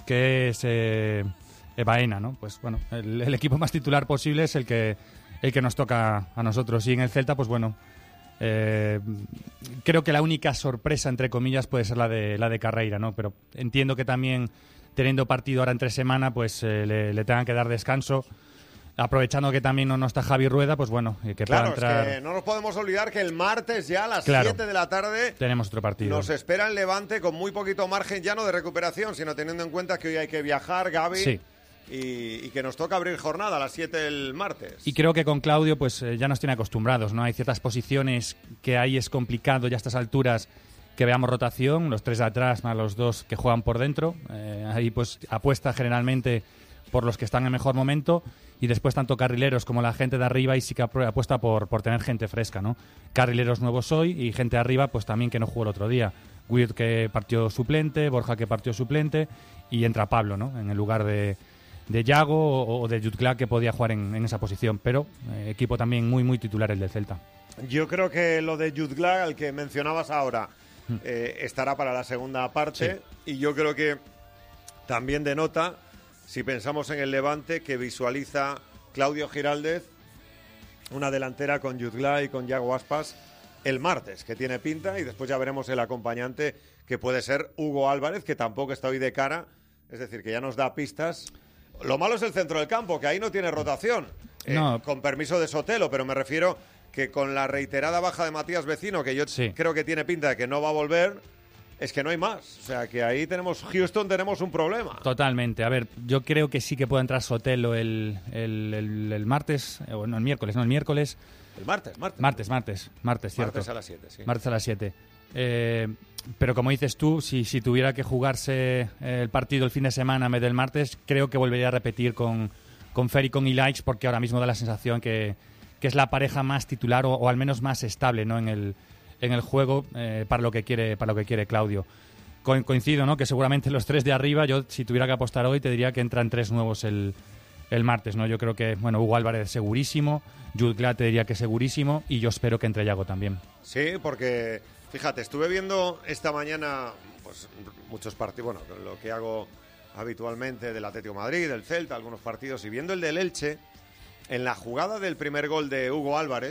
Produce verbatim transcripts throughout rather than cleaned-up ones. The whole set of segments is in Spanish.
que es eh, Baena, ¿no? Pues bueno, el, el equipo más titular posible es el que, el que nos toca a nosotros. Y en el Celta, pues bueno, eh, creo que la única sorpresa, entre comillas, puede ser la de, la de Carreira, ¿no? Pero entiendo que también, teniendo partido ahora entre semana, pues eh, le, le tengan que dar descanso. Aprovechando que también no, no está Javi Rueda, pues bueno, que claro, pueda entrar... es que no nos podemos olvidar que el martes ya a las claro, siete de la tarde tenemos otro partido. Nos espera el Levante con muy poquito margen ya no de recuperación, sino teniendo en cuenta que hoy hay que viajar, Gaby, sí. y, y que nos toca abrir jornada a las siete el martes. Y creo que con Claudio pues eh, ya nos tiene acostumbrados, ¿no? Hay ciertas posiciones que ahí es complicado ya a estas alturas que veamos rotación, los tres de atrás más los dos que juegan por dentro. Eh, ahí pues apuesta generalmente por los que están en mejor momento. Y después tanto carrileros como la gente de arriba y sí que apuesta por, por tener gente fresca, ¿no? Carrileros nuevos hoy y gente de arriba pues también que no jugó el otro día. Weird que partió suplente, Borja que partió suplente y entra Pablo, ¿no? En el lugar de, de Yago o, o de Jutgla que podía jugar en, en esa posición. Pero eh, equipo también muy, muy titular el del Celta. Yo creo que lo de Jutgla, al que mencionabas ahora, hmm. eh, estará para la segunda parte. Sí. Y yo creo que también denota... Si pensamos en el Levante, que visualiza Claudio Giraldez una delantera con Jutgla y con Yago Aspas el martes, que tiene pinta, y después ya veremos el acompañante, que puede ser Hugo Álvarez, que tampoco está hoy de cara, es decir, que ya nos da pistas. Lo malo es el centro del campo, que ahí no tiene rotación, no. eh, con permiso de Sotelo, pero me refiero que con la reiterada baja de Matías Vecino, que yo sí. creo que tiene pinta de que no va a volver... Es que no hay más. O sea, que ahí tenemos... Houston tenemos un problema. Totalmente. A ver, yo creo que sí que puede entrar Sotelo el, el, el, el martes... Eh, no, el miércoles, no, el miércoles... El martes, martes. Martes, martes. Martes, cierto. Martes a las siete, sí. Martes a las siete. Eh, pero como dices tú, si, si tuviera que jugarse el partido el fin de semana en vez del martes, creo que volvería a repetir con, con Fer y con Ilaix, porque ahora mismo da la sensación que, que es la pareja más titular o, o al menos más estable, ¿no? En el... en el juego eh, para lo que quiere para lo que quiere Claudio. Co- coincido, ¿no? Que seguramente los tres de arriba, yo si tuviera que apostar hoy te diría que entran tres nuevos el, el martes, ¿no? Yo creo que, bueno, Hugo Álvarez segurísimo, Jutgla te diría que segurísimo y yo espero que entre Yago también. Sí, porque fíjate, estuve viendo esta mañana pues muchos partidos, bueno, lo que hago habitualmente del Atlético de Madrid, del Celta, algunos partidos, y viendo el del Elche, en la jugada del primer gol de Hugo Álvarez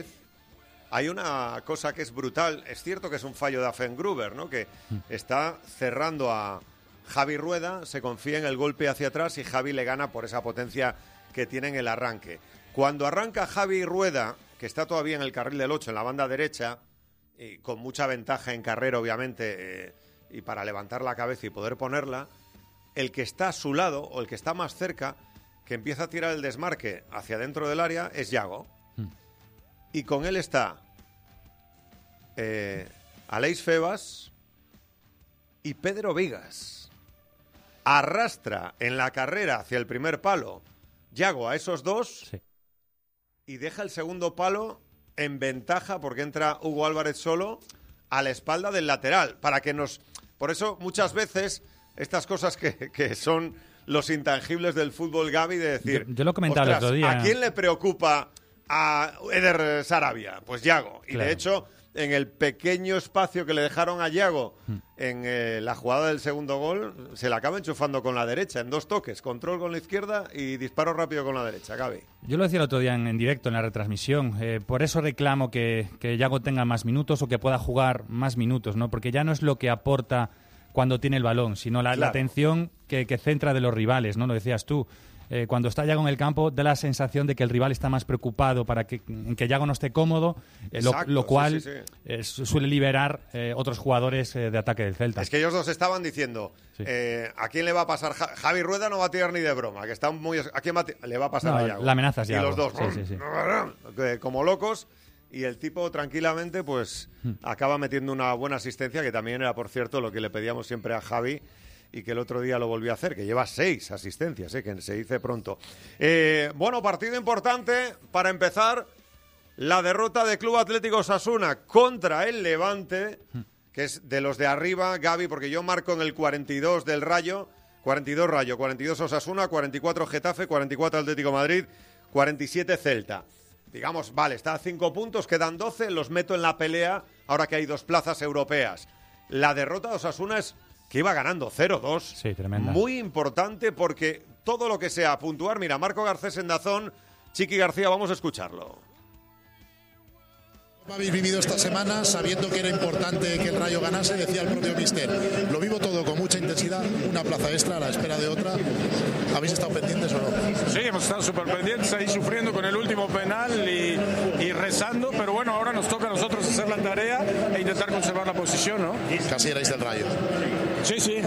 hay una cosa que es brutal. Es cierto que es un fallo de Affengruber, ¿no? Que está cerrando a Javi Rueda, se confía en el golpe hacia atrás y Javi le gana por esa potencia que tiene en el arranque. Cuando arranca Javi Rueda, que está todavía en el carril del ocho, en la banda derecha, y con mucha ventaja en carrera, obviamente, eh, y para levantar la cabeza y poder ponerla, el que está a su lado, o el que está más cerca, que empieza a tirar el desmarque hacia dentro del área, es Yago. Y con él está eh, Aleix Febas y Pedro Vigas. Arrastra en la carrera hacia el primer palo Yago a esos dos sí. y deja el segundo palo en ventaja porque entra Hugo Álvarez solo a la espalda del lateral. Para que nos... Por eso muchas veces estas cosas que, que son los intangibles del fútbol, Gaby, de decir... Yo, yo lo comentaba el otro día. ¿A quién le preocupa a Eder Sarabia? Pues Yago. Y claro. de hecho, en el pequeño espacio que le dejaron a Yago hmm. en eh, la jugada del segundo gol, se la acaba enchufando con la derecha, en dos toques. Control con la izquierda y disparo rápido con la derecha, Gaby. Yo lo decía el otro día en, en directo, en la retransmisión. Eh, por eso reclamo que, que Yago tenga más minutos o que pueda jugar más minutos, ¿no? Porque ya no es lo que aporta cuando tiene el balón, sino la, claro. la atención que, que centra de los rivales, ¿no? Lo decías tú. Eh, cuando está Yago en el campo da la sensación de que el rival está más preocupado para que, que Yago no esté cómodo, eh, lo, lo cual sí, sí, sí. Eh, suele liberar eh, otros jugadores eh, de ataque del Celta. Es que ellos dos estaban diciendo, sí. eh, ¿a quién le va a pasar? Ja- Javi Rueda no va a tirar ni de broma, que está muy... ¿A quién va a tirar? Le va a pasar no, a Yago. La amenaza es Yago. Y los dos, sí, sí, sí. como locos, y el tipo tranquilamente pues hmm. acaba metiendo una buena asistencia, que también era, por cierto, lo que le pedíamos siempre a Javi, y que el otro día lo volvió a hacer, que lleva seis asistencias, ¿eh? Que se dice pronto. Eh, bueno, partido importante para empezar, la derrota de Club Atlético Osasuna contra el Levante, que es de los de arriba, Gaby, porque yo marco en el cuarenta y dos del Rayo, cuarenta y dos Rayo, cuarenta y dos Osasuna, cuarenta y cuatro Getafe, cuarenta y cuatro Atlético Madrid, cuarenta y siete Celta. Digamos, vale, está a cinco puntos, quedan doce, los meto en la pelea ahora que hay dos plazas europeas. La derrota de Osasuna es que iba ganando cero dos. Sí, tremenda. Muy importante porque todo lo que sea puntuar, mira, Marco Garcés en Dazón, Chiqui García, vamos a escucharlo. Habéis vivido esta semana sabiendo que era importante que el Rayo ganase, decía el propio míster. Lo vivo todo con mucha intensidad, una plaza extra a la espera de otra. ¿Habéis estado pendientes o no? Sí, hemos estado súper pendientes, ahí sufriendo con el último penal y, y rezando, pero bueno, ahora nos toca a nosotros hacer la tarea e intentar conservar la posición, ¿no? Casi erais del Rayo. Sí, sí,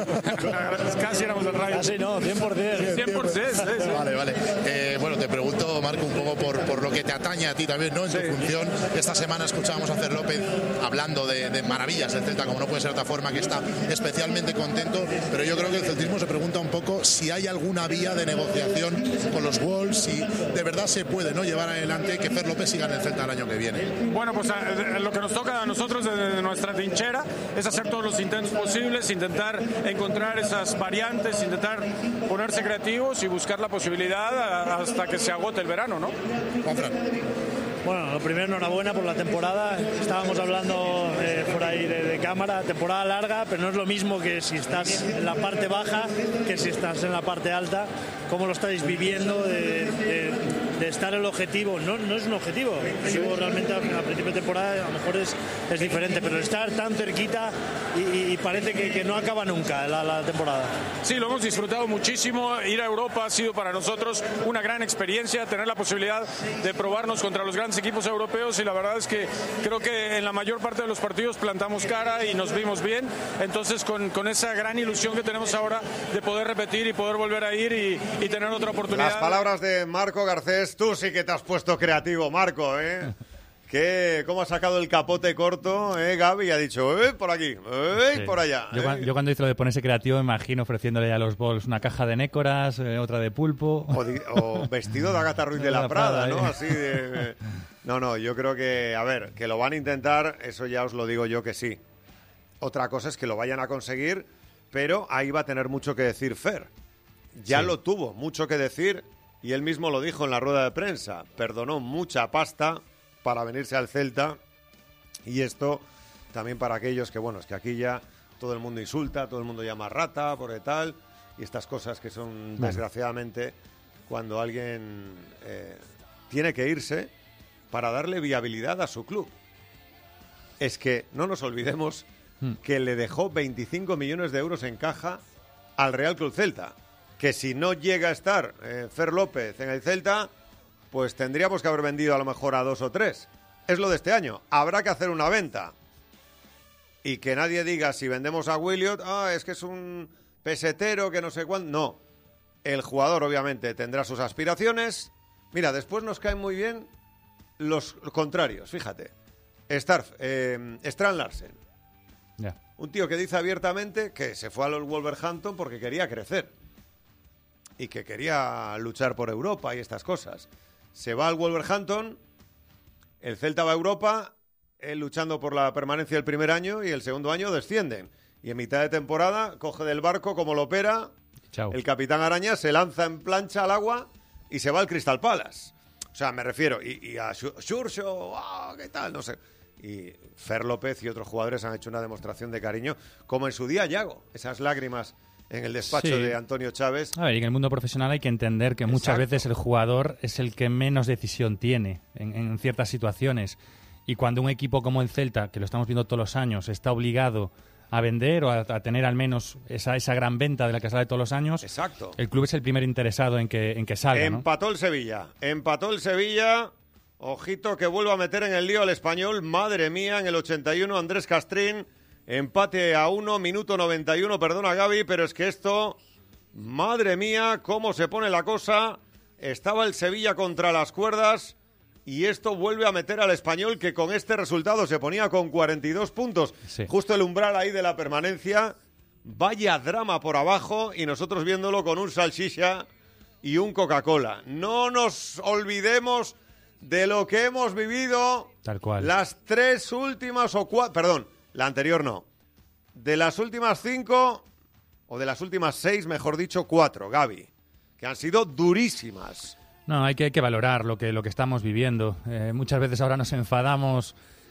casi éramos del Rayo. Casi no, cien por ciento. cien por ciento, sí, sí. Vale, vale. Eh, bueno, te pregunto, Marco, un poco por, por lo que te atañe a ti también, ¿no? En tu Sí. función. Esta semana escuchábamos a Fer López hablando de, de maravillas del Celta, como no puede ser de otra forma, que está especialmente contento, pero yo creo que el celtismo se pregunta un poco si hay alguna vía de negociación con los Wolves, si de verdad se puede, ¿no?, llevar adelante que Fer López siga en el Celta el año que viene. Bueno, pues a, lo que nos toca a nosotros desde nuestra trinchera es hacer todos los intentos posibles, intentar encontrar esas variantes, intentar ponerse creativos y buscar la posibilidad hasta que se agote el verano, ¿no? Juanfran. Bueno, lo primero, enhorabuena por la temporada. Estábamos hablando eh, por ahí de, de cámara, temporada larga, pero no es lo mismo que si estás en la parte baja que si estás en la parte alta. ¿Cómo lo estáis viviendo de, de, de estar el objetivo? No, no es un objetivo. Digo, realmente a, a principio de temporada a lo mejor es, es diferente, pero estar tan cerquita y, y parece que, que no acaba nunca la, la temporada. Sí, lo hemos disfrutado muchísimo. Ir a Europa ha sido para nosotros una gran experiencia, tener la posibilidad de probarnos contra los grandes equipos europeos, y la verdad es que creo que en la mayor parte de los partidos plantamos cara y nos vimos bien. Entonces con, con esa gran ilusión que tenemos ahora de poder repetir y poder volver a ir y, y tener otra oportunidad. Las palabras de Marco Garcés, tú sí que te has puesto creativo, Marco, ¿eh? Que cómo ha sacado el capote corto, ¿eh, Gaby? Y ha dicho, eh, por aquí, eh, Sí. por allá. Yo, eh. cuando, yo cuando hice lo de ponerse creativo, me imagino ofreciéndole a los Wolves una caja de nécoras, eh, otra de pulpo. O, di- o vestido de Agatha Ruiz de la, La Prada, Prada, ¿no? ¿eh? Así de... No, no, yo creo que, a ver, que lo van a intentar, eso ya os lo digo yo que sí. Otra cosa es que lo vayan a conseguir, pero ahí va a tener mucho que decir Fer. Ya Sí. lo tuvo, mucho que decir, y él mismo lo dijo en la rueda de prensa. Perdonó mucha pasta para venirse al Celta, y esto también para aquellos que, bueno, es que aquí ya todo el mundo insulta, todo el mundo llama rata, por y tal, y estas cosas que son, Bueno. desgraciadamente, cuando alguien eh, tiene que irse para darle viabilidad a su club. Es que no nos olvidemos Hmm. que le dejó veinticinco millones de euros en caja al Real Club Celta, que si no llega a estar eh, Fer López en el Celta, pues tendríamos que haber vendido a lo mejor a dos o tres. Es lo de este año. Habrá que hacer una venta. Y que nadie diga, si vendemos a Williot, ah, es que es un pesetero, que no sé cuándo. No. El jugador, obviamente, tendrá sus aspiraciones. Mira, después nos caen muy bien los contrarios, fíjate. Starf, eh, Strand Larsen. Ya. Un tío que dice abiertamente que se fue a los Wolverhampton porque quería crecer. Y que quería luchar por Europa y estas cosas. Se va al Wolverhampton, el Celta va a Europa, él luchando por la permanencia el primer año, y el segundo año descienden. Y en mitad de temporada coge del barco como lo opera, Chao. el capitán Araña se lanza en plancha al agua y se va al Crystal Palace. O sea, me refiero, y, y a Xurxo, ah, ¿qué tal? No sé. Y Fer López y otros jugadores han hecho una demostración de cariño, como en su día Yago, esas lágrimas en el despacho Sí. de Antonio Chávez. A ver, y en el mundo profesional hay que entender que muchas Exacto. veces el jugador es el que menos decisión tiene en, en ciertas situaciones. Y cuando un equipo como el Celta, que lo estamos viendo todos los años, está obligado a vender o a, a tener al menos esa, esa gran venta de la que sale todos los años, Exacto. el club es el primer interesado en que, en que salga, ¿no? Empató el Sevilla. Empató el Sevilla. Ojito que vuelva a meter en el lío al Español. Madre mía, en el ochenta y uno Andrés Castrín. Empate a uno, minuto noventa y uno. Perdona, Gaby, pero es que esto... Madre mía, cómo se pone la cosa. Estaba el Sevilla contra las cuerdas y esto vuelve a meter al Español, que con este resultado se ponía con cuarenta y dos puntos. Sí. Justo el umbral ahí de la permanencia. Vaya drama por abajo, y nosotros viéndolo con un salchicha y un Coca-Cola. No nos olvidemos de lo que hemos vivido Tal cual. las tres últimas o cuatro... Perdón, la anterior no. De las últimas cinco, o de las últimas seis, mejor dicho, cuatro, Gaby, que han sido durísimas. No, hay que, hay que valorar lo que, lo que estamos viviendo. Eh, muchas veces ahora nos enfadamos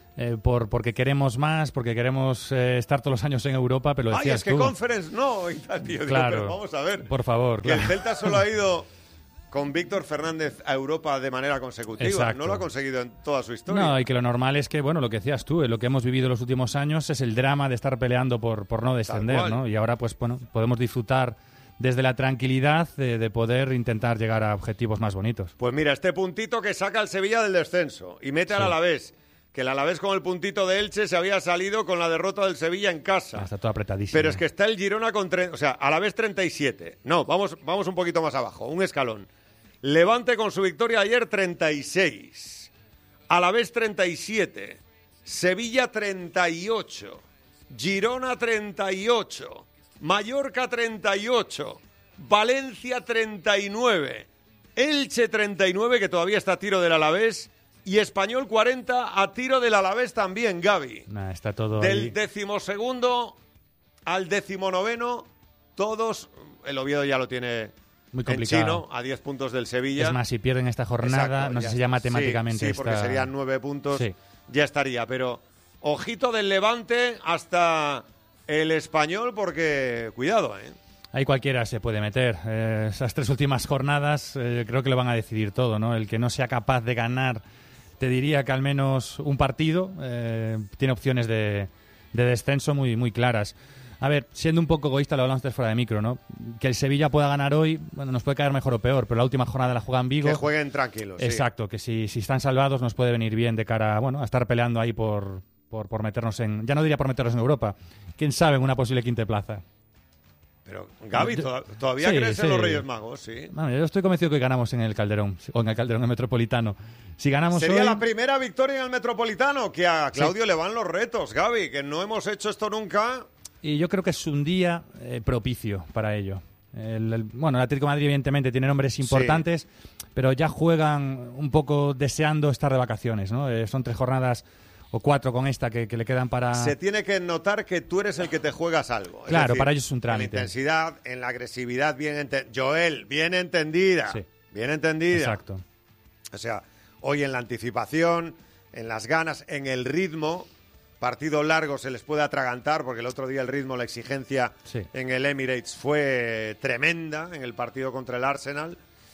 eh, por porque queremos más, porque queremos eh, estar todos los años en Europa, pero lo decías Ay, es que tú. Conference no, y tal, tío. Claro. Digo, pero vamos a ver. Por favor, Que claro. el Celta solo ha ido con Víctor Fernández a Europa de manera consecutiva. Exacto. No lo ha conseguido en toda su historia. No, y que lo normal es que, bueno, lo que decías tú, eh, lo que hemos vivido los últimos años es el drama de estar peleando por, por no descender, cual. ¿no? Y ahora, pues, bueno, podemos disfrutar desde la tranquilidad de, de poder intentar llegar a objetivos más bonitos. Pues mira, este puntito que saca el Sevilla del descenso y mete al Sí. Alavés, que el Alavés con el puntito de Elche se había salido con la derrota del Sevilla en casa. Está todo apretadísimo. Pero es que está el Girona con... tre- O sea, Alavés treinta y siete. No, vamos, vamos un poquito más abajo, un escalón. Levante con su victoria ayer treinta y seis. Alavés treinta y siete. Sevilla treinta y ocho. Girona treinta y ocho. Mallorca treinta y ocho. Valencia treinta y nueve. Elche treinta y nueve, que todavía está a tiro del Alavés. Y Español cuarenta a tiro del Alavés también, Gavi. Nah, está todo Del ahí. decimosegundo al decimonoveno, todos... El Oviedo ya lo tiene Muy en complicado. chino, a diez puntos del Sevilla. Es más, si pierden esta jornada, Exacto, no ya sé si está. ya matemáticamente Sí, sí, porque está- serían nueve puntos, Sí. ya estaría. Pero ojito del Levante hasta el Español, porque cuidado, ¿eh? Ahí cualquiera se puede meter. Eh, esas tres últimas jornadas eh, creo que lo van a decidir todo, ¿no? El que no sea capaz de ganar, te diría que al menos un partido eh, tiene opciones de, de descenso muy, muy claras. A ver, siendo un poco egoísta, lo hablamos antes fuera de micro, ¿no? Que el Sevilla pueda ganar hoy, bueno, nos puede caer mejor o peor, pero la última jornada la juega en Vigo. Que jueguen tranquilos. sí. Exacto, que si, si están salvados nos puede venir bien de cara, bueno, a estar peleando ahí por, por, por meternos en... Ya no diría por meternos en Europa. ¿Quién sabe en una posible quinta plaza? Pero, Gaby, Yo- ¿toda- ¿todavía Sí, crees en sí. los Reyes Magos? Sí. Bueno, yo estoy convencido que ganamos en el Calderón, o en el Calderón, en el Metropolitano. Si ganamos Sería hoy... la primera victoria en el Metropolitano, que a Claudio le van los retos, Gaby, que no hemos hecho esto nunca. Y yo creo que es un día eh, propicio para ello. El, el- bueno, el Atlético de Madrid evidentemente tiene nombres importantes, pero ya juegan un poco deseando estar de vacaciones, ¿no? Eh, son tres jornadas o cuatro con esta que, que le quedan para... Se tiene que notar que tú eres el que te juegas algo. Es Claro, decir, para ellos es un En la trámite. intensidad, en la agresividad, bien entendida. Joel, bien entendida. Sí. Bien entendida. Exacto. O sea, hoy en la anticipación, en las ganas, en el ritmo, partido largo se les puede atragantar, porque el otro día el ritmo, la exigencia Sí. en el Emirates fue tremenda, en el partido contra el Arsenal.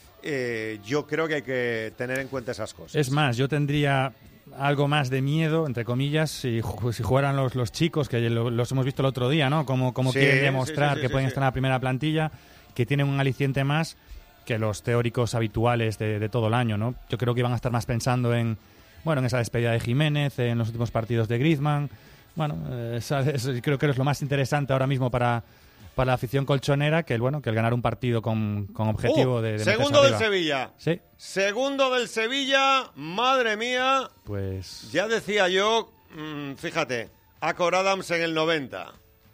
Eh, yo creo que hay que tener en cuenta esas cosas. Es más, yo tendría algo más de miedo, entre comillas, si, ju- si jugaran los, los chicos, que lo- los hemos visto el otro día, ¿no? Como, como Sí, quieren sí, demostrar sí, sí, que sí, pueden sí. estar en la primera plantilla, que tienen un aliciente más que los teóricos habituales de, de todo el año, ¿no? Yo creo que iban a estar más pensando en, bueno, en esa despedida de Jiménez, en los últimos partidos de Griezmann. Bueno, eh, esa- eso creo que es lo más interesante ahora mismo para, para la afición colchonera, que el, bueno, que el ganar un partido con, con objetivo Uh, de, de meterse segundo del arriba. Sevilla. Sí, Segundo del Sevilla, madre mía. pues... Ya decía yo, mm, fíjate, Acor Adams en el noventa.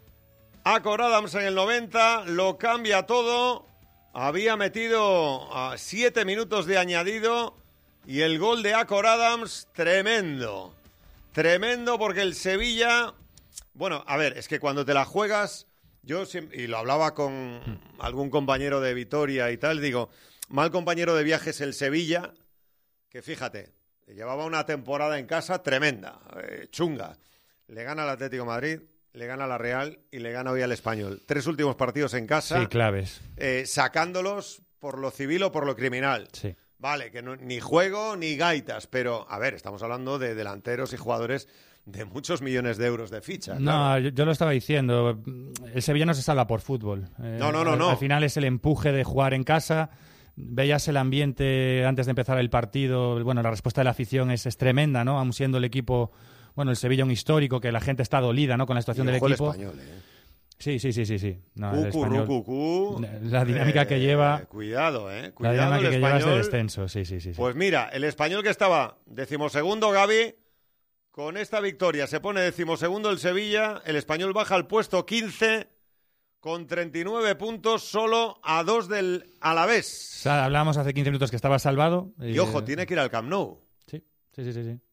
Acor Adams en el noventa, lo cambia todo. Había metido a siete minutos de añadido y el gol de Acor Adams, tremendo. Tremendo porque el Sevilla... Bueno, a ver, es que cuando te la juegas, yo siempre, y lo hablaba con algún compañero de Vitoria y tal, digo, mal compañero de viajes el Sevilla, que fíjate, llevaba una temporada en casa tremenda, eh, chunga. Le gana al Atlético de Madrid, le gana a la Real y le gana hoy al Español. Tres últimos partidos en casa, Sí, claves. eh, sacándolos por lo civil o por lo criminal. Sí. Vale, que no- ni juego ni gaitas, pero a ver, estamos hablando de delanteros y jugadores de muchos millones de euros de ficha. No, claro. yo, yo lo estaba diciendo. El Sevilla no se salva por fútbol. Eh, No, no, no, al, no. Al final es el empuje de jugar en casa. Veías el ambiente antes de empezar el partido. Bueno, la respuesta de la afición es, es tremenda, ¿no? Aun siendo el equipo, bueno, el Sevilla un histórico, que la gente está dolida, ¿no? Con la situación Y del ojo el equipo. Español, eh. Sí, sí, sí, sí, sí. No, el Cucu, Español- rucucú. La dinámica que lleva- Cuidado, eh. La Cuidado dinámica el que lleva es de español. descenso, sí, sí, sí. sí. Pues mira, el español que estaba decimosegundo, Gaby, con esta victoria se pone decimosegundo el Sevilla, el español baja al puesto quince con treinta y nueve puntos, solo a dos del Alavés. O sea, hablábamos hace quince minutos que estaba salvado. Y ojo, tiene que ir al Camp Nou. Sí, sí, sí, sí. sí.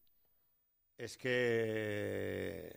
Es que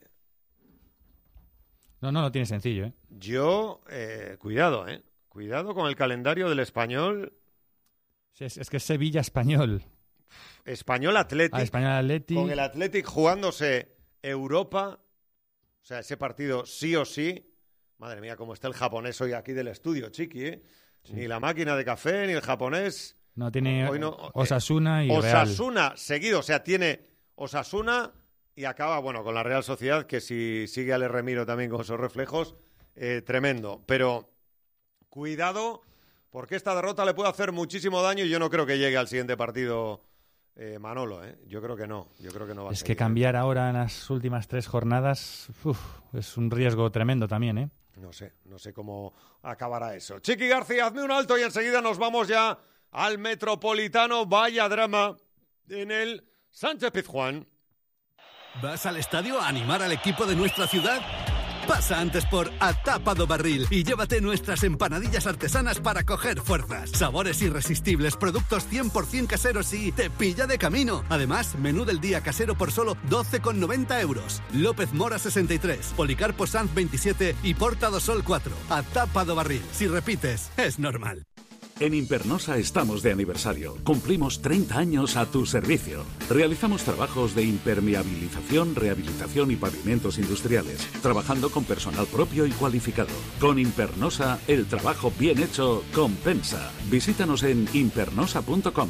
No, no lo tiene sencillo, ¿eh? yo, eh, cuidado, eh. Cuidado con el calendario del español. Sí, Es, es que es Sevilla-Español. Español Athletic. Ah, Español Athletic. Con el Athletic jugándose Europa. O sea, ese partido sí o sí. Madre mía, cómo está el japonés hoy aquí del estudio, Chiqui, ¿eh? Sí. Ni la máquina de café, ni el japonés. No, tiene hoy no, Osasuna y Osasuna Real. seguido, o sea, tiene Osasuna y acaba, bueno, con la Real Sociedad, que si sigue Ale Remiro también con esos reflejos, eh, tremendo. Pero cuidado, porque esta derrota le puede hacer muchísimo daño y yo no creo que llegue al siguiente partido eh, Manolo, ¿eh? Yo creo que no, yo creo que no va a Es seguir. que cambiar ahora en las últimas tres jornadas uf, es un riesgo tremendo también, ¿eh? No sé, no sé cómo acabará eso. Chiqui García, hazme un alto y enseguida nos vamos ya al Metropolitano. Vaya drama en el Sánchez Pizjuán. ¿Vas al estadio a animar al equipo de nuestra ciudad? Pasa antes por A Tapa do Barril y llévate nuestras empanadillas artesanas para coger fuerzas. Sabores irresistibles, productos cien por ciento caseros y te pilla de camino. Además, menú del día casero por solo doce con noventa euros. López Mora sesenta y tres, Policarpo Sanz veintisiete y Porta do Sol cuatro. A Tapa do Barril. Si repites, es normal. En Impernosa estamos de aniversario. Cumplimos treinta años a tu servicio. Realizamos trabajos de impermeabilización, rehabilitación y pavimentos industriales, trabajando con personal propio y cualificado. Con Impernosa, el trabajo bien hecho compensa. Visítanos en impernosa punto com.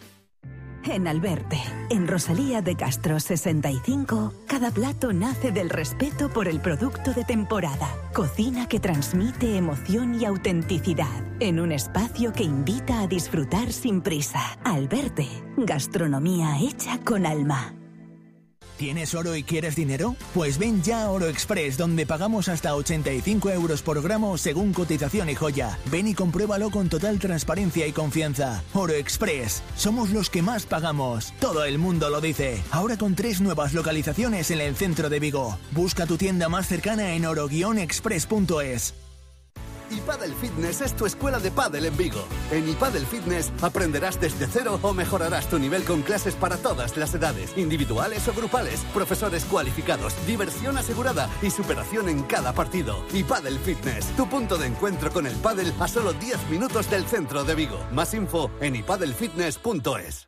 En Alberte, en Rosalía de Castro sesenta y cinco, cada plato nace del respeto por el producto de temporada. Cocina que transmite emoción y autenticidad, en un espacio que invita a disfrutar sin prisa. Alberte, gastronomía hecha con alma. ¿Tienes oro y quieres dinero? Pues ven ya a Oro Express, donde pagamos hasta ochenta y cinco euros por gramo según cotización y joya. Ven y compruébalo con total transparencia y confianza. Oro Express, somos los que más pagamos. Todo el mundo lo dice. Ahora con tres nuevas localizaciones en el centro de Vigo. Busca tu tienda más cercana en oro guion express punto es. iPadel Fitness es tu escuela de pádel en Vigo. En iPadel Fitness aprenderás desde cero o mejorarás tu nivel con clases para todas las edades, individuales o grupales, profesores cualificados, diversión asegurada y superación en cada partido. iPadel Fitness, tu punto de encuentro con el pádel a solo diez minutos del centro de Vigo. Más info en ipadel fitness punto es.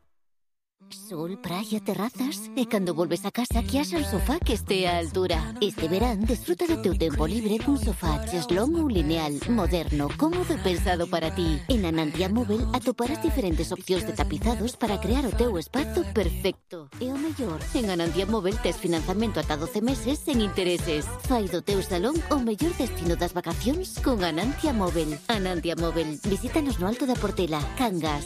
Sol, praia, terrazas e cando volves a casa que haxa un sofá que estea a altura. Este verán desfruta do teu tempo libre cun sofá cheslón ou lineal, moderno, cómodo e pensado para ti. En Anantia Móvel atoparás diferentes opcións de tapizados para crear o teu espazo perfecto. E o mellor, en Anantia Móvel tes financiamento ata doce meses sen intereses. Fai do teu salón o mellor destino das vacacións con Anantia Móvel. Anantia Móvel, visítanos no Alto da Portela, Cangas.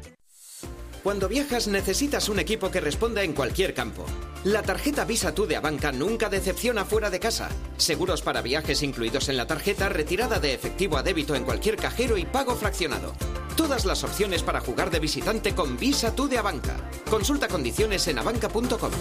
Cuando viajas necesitas un equipo que responda en cualquier campo. La tarjeta Visa Tú de Abanca nunca decepciona fuera de casa. Seguros para viajes incluidos en la tarjeta, retirada de efectivo a débito en cualquier cajero y pago fraccionado. Todas las opciones para jugar de visitante con Visa Tú de Abanca. Consulta condiciones en abanca punto com.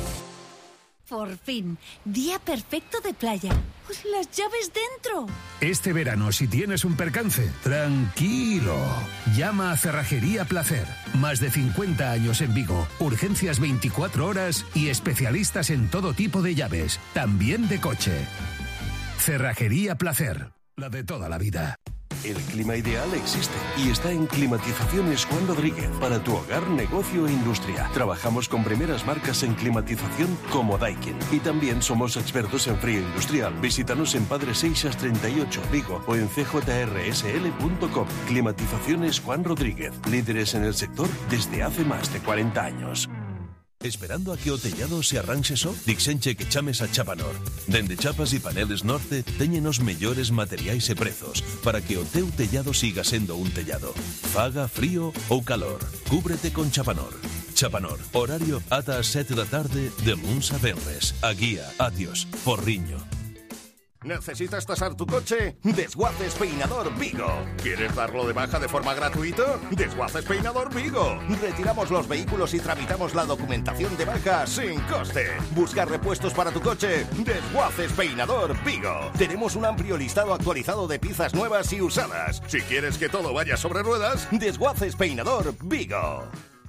Por fin, día perfecto de playa. Pues las llaves dentro. Este verano, si tienes un percance, tranquilo. Llama a Cerrajería Placer. Más de cincuenta años en Vigo. Urgencias veinticuatro horas y especialistas en todo tipo de llaves, también de coche. Cerrajería Placer. La de toda la vida. El clima ideal existe y está en Climatizaciones Juan Rodríguez para tu hogar, negocio e industria. Trabajamos con primeras marcas en climatización como Daikin y también somos expertos en frío industrial. Visítanos en Padre Seixas treinta y ocho, Vigo o en c j r s l punto com. Climatizaciones Juan Rodríguez, líderes en el sector desde hace más de cuarenta años. Esperando a que o tellado se arranxe só? Dixenche que chames a Chapanor. Dende chapas e paneles Norte teñen os mellores materiais e prezos para que o teu tellado siga sendo un tellado. Faga frío ou calor. Cúbrete con Chapanor. Chapanor. Horario ata as sete da tarde de luns a venres. A guía, adiós, Porriño. ¿Necesitas tasar tu coche? Desguaces Peinador Vigo. ¿Quieres darlo de baja de forma gratuita? Desguaces Peinador Vigo. Retiramos los vehículos y tramitamos la documentación de baja sin coste. ¿Buscar repuestos para tu coche? Desguaces Peinador Vigo. Tenemos un amplio listado actualizado de piezas nuevas y usadas. Si quieres que todo vaya sobre ruedas, Desguaces Peinador Vigo.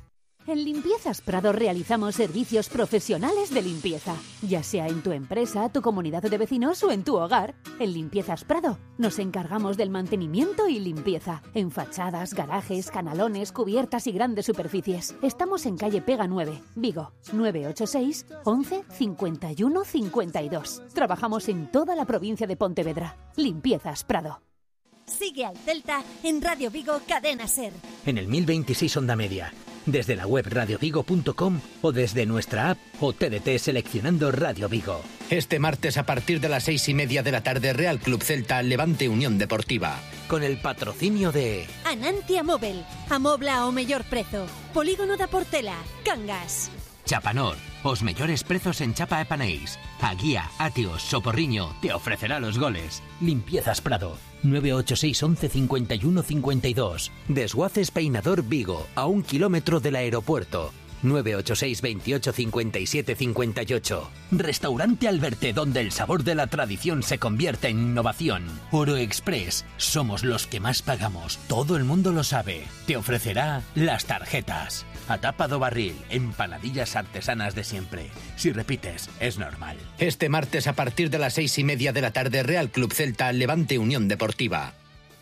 En Limpiezas Prado realizamos servicios profesionales de limpieza, ya sea en tu empresa, tu comunidad de vecinos o en tu hogar. En Limpiezas Prado nos encargamos del mantenimiento y limpieza en fachadas, garajes, canalones, cubiertas y grandes superficies. Estamos en calle Pega nueve, Vigo, nueve ocho seis, once, cincuenta y uno, cincuenta y dos. Trabajamos en toda la provincia de Pontevedra. Limpiezas Prado. Sigue al Celta en Radio Vigo Cadena Ser. En el mil veintiséis Onda Media, desde la web radio vigo punto com o desde nuestra app o T D T seleccionando Radio Vigo. Este martes a partir de las seis y media de la tarde, Real Club Celta Levante Unión Deportiva. Con el patrocinio de Anantia Móvil, amobla ao mellor prezo. Polígono da Portela, Cangas. Chapanor, os mellores prezos en chapa e paneis. A Guía, Atios, Soporriño te ofrecerá los goles. Limpiezas Prado, nueve ocho seis, once, cincuenta y uno, cincuenta y dos. Desguaces Peinador Vigo, a un kilómetro del aeropuerto. nueve ocho seis, veintiocho, cincuenta y siete, cincuenta y ocho. Restaurante Alberte, donde el sabor de la tradición se convierte en innovación. Oro Express, somos los que más pagamos, todo el mundo lo sabe. Te ofrecerá las tarjetas. A Tapa do Barril, empanadillas artesanas de siempre. Si repites, es normal. Este martes a partir de las seis y media de la tarde, Real Club Celta Levante Unión Deportiva.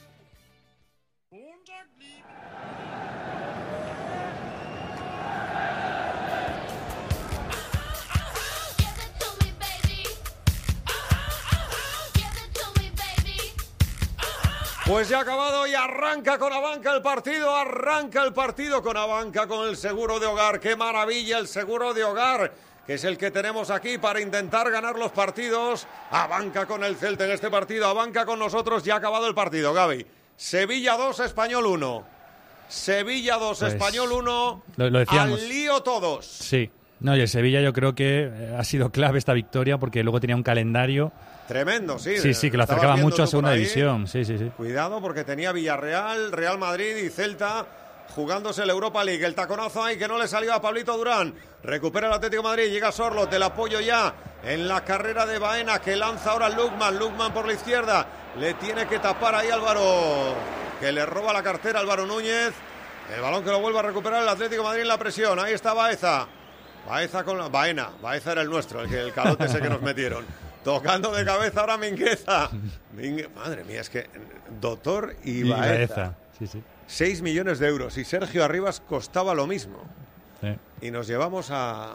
Pues ya ha acabado y arranca con Abanca el partido, arranca el partido con Abanca, con el seguro de hogar. ¡Qué maravilla el seguro de hogar! Que es el que tenemos aquí para intentar ganar los partidos. Abanca con el Celta en este partido, Abanca con nosotros. Ya ha acabado el partido, Gaby. Sevilla dos, Español uno. Sevilla dos, pues, Español uno. Lo, lo decíamos. Al lío todos. Sí. No, y el Sevilla yo creo que ha sido clave esta victoria porque luego tenía un calendario... Tremendo, sí. Sí, sí, que lo acercaba mucho a segunda división. Sí, sí, sí. Cuidado porque tenía Villarreal, Real Madrid y Celta jugándose el Europa League. El taconazo ahí que no le salió a Pablito Durán. Recupera el Atlético de Madrid, llega Sorlot, del apoyo ya en la carrera de Baena que lanza ahora Lukman. Lukman por la izquierda. Le tiene que tapar ahí Álvaro, que le roba la cartera Álvaro Núñez. El balón que lo vuelve a recuperar el Atlético de Madrid en la presión. Ahí está Baeza. Baeza con la... Baena. Baeza era el nuestro, el, que, el calote ese que nos metieron. Tocando de cabeza ahora Mingueza. Mingue... Madre mía, es que Doctor y, y Baeza. Baeza. Sí, sí. seis millones de euros. Y Sergio Arribas costaba lo mismo. Sí. Y nos llevamos a...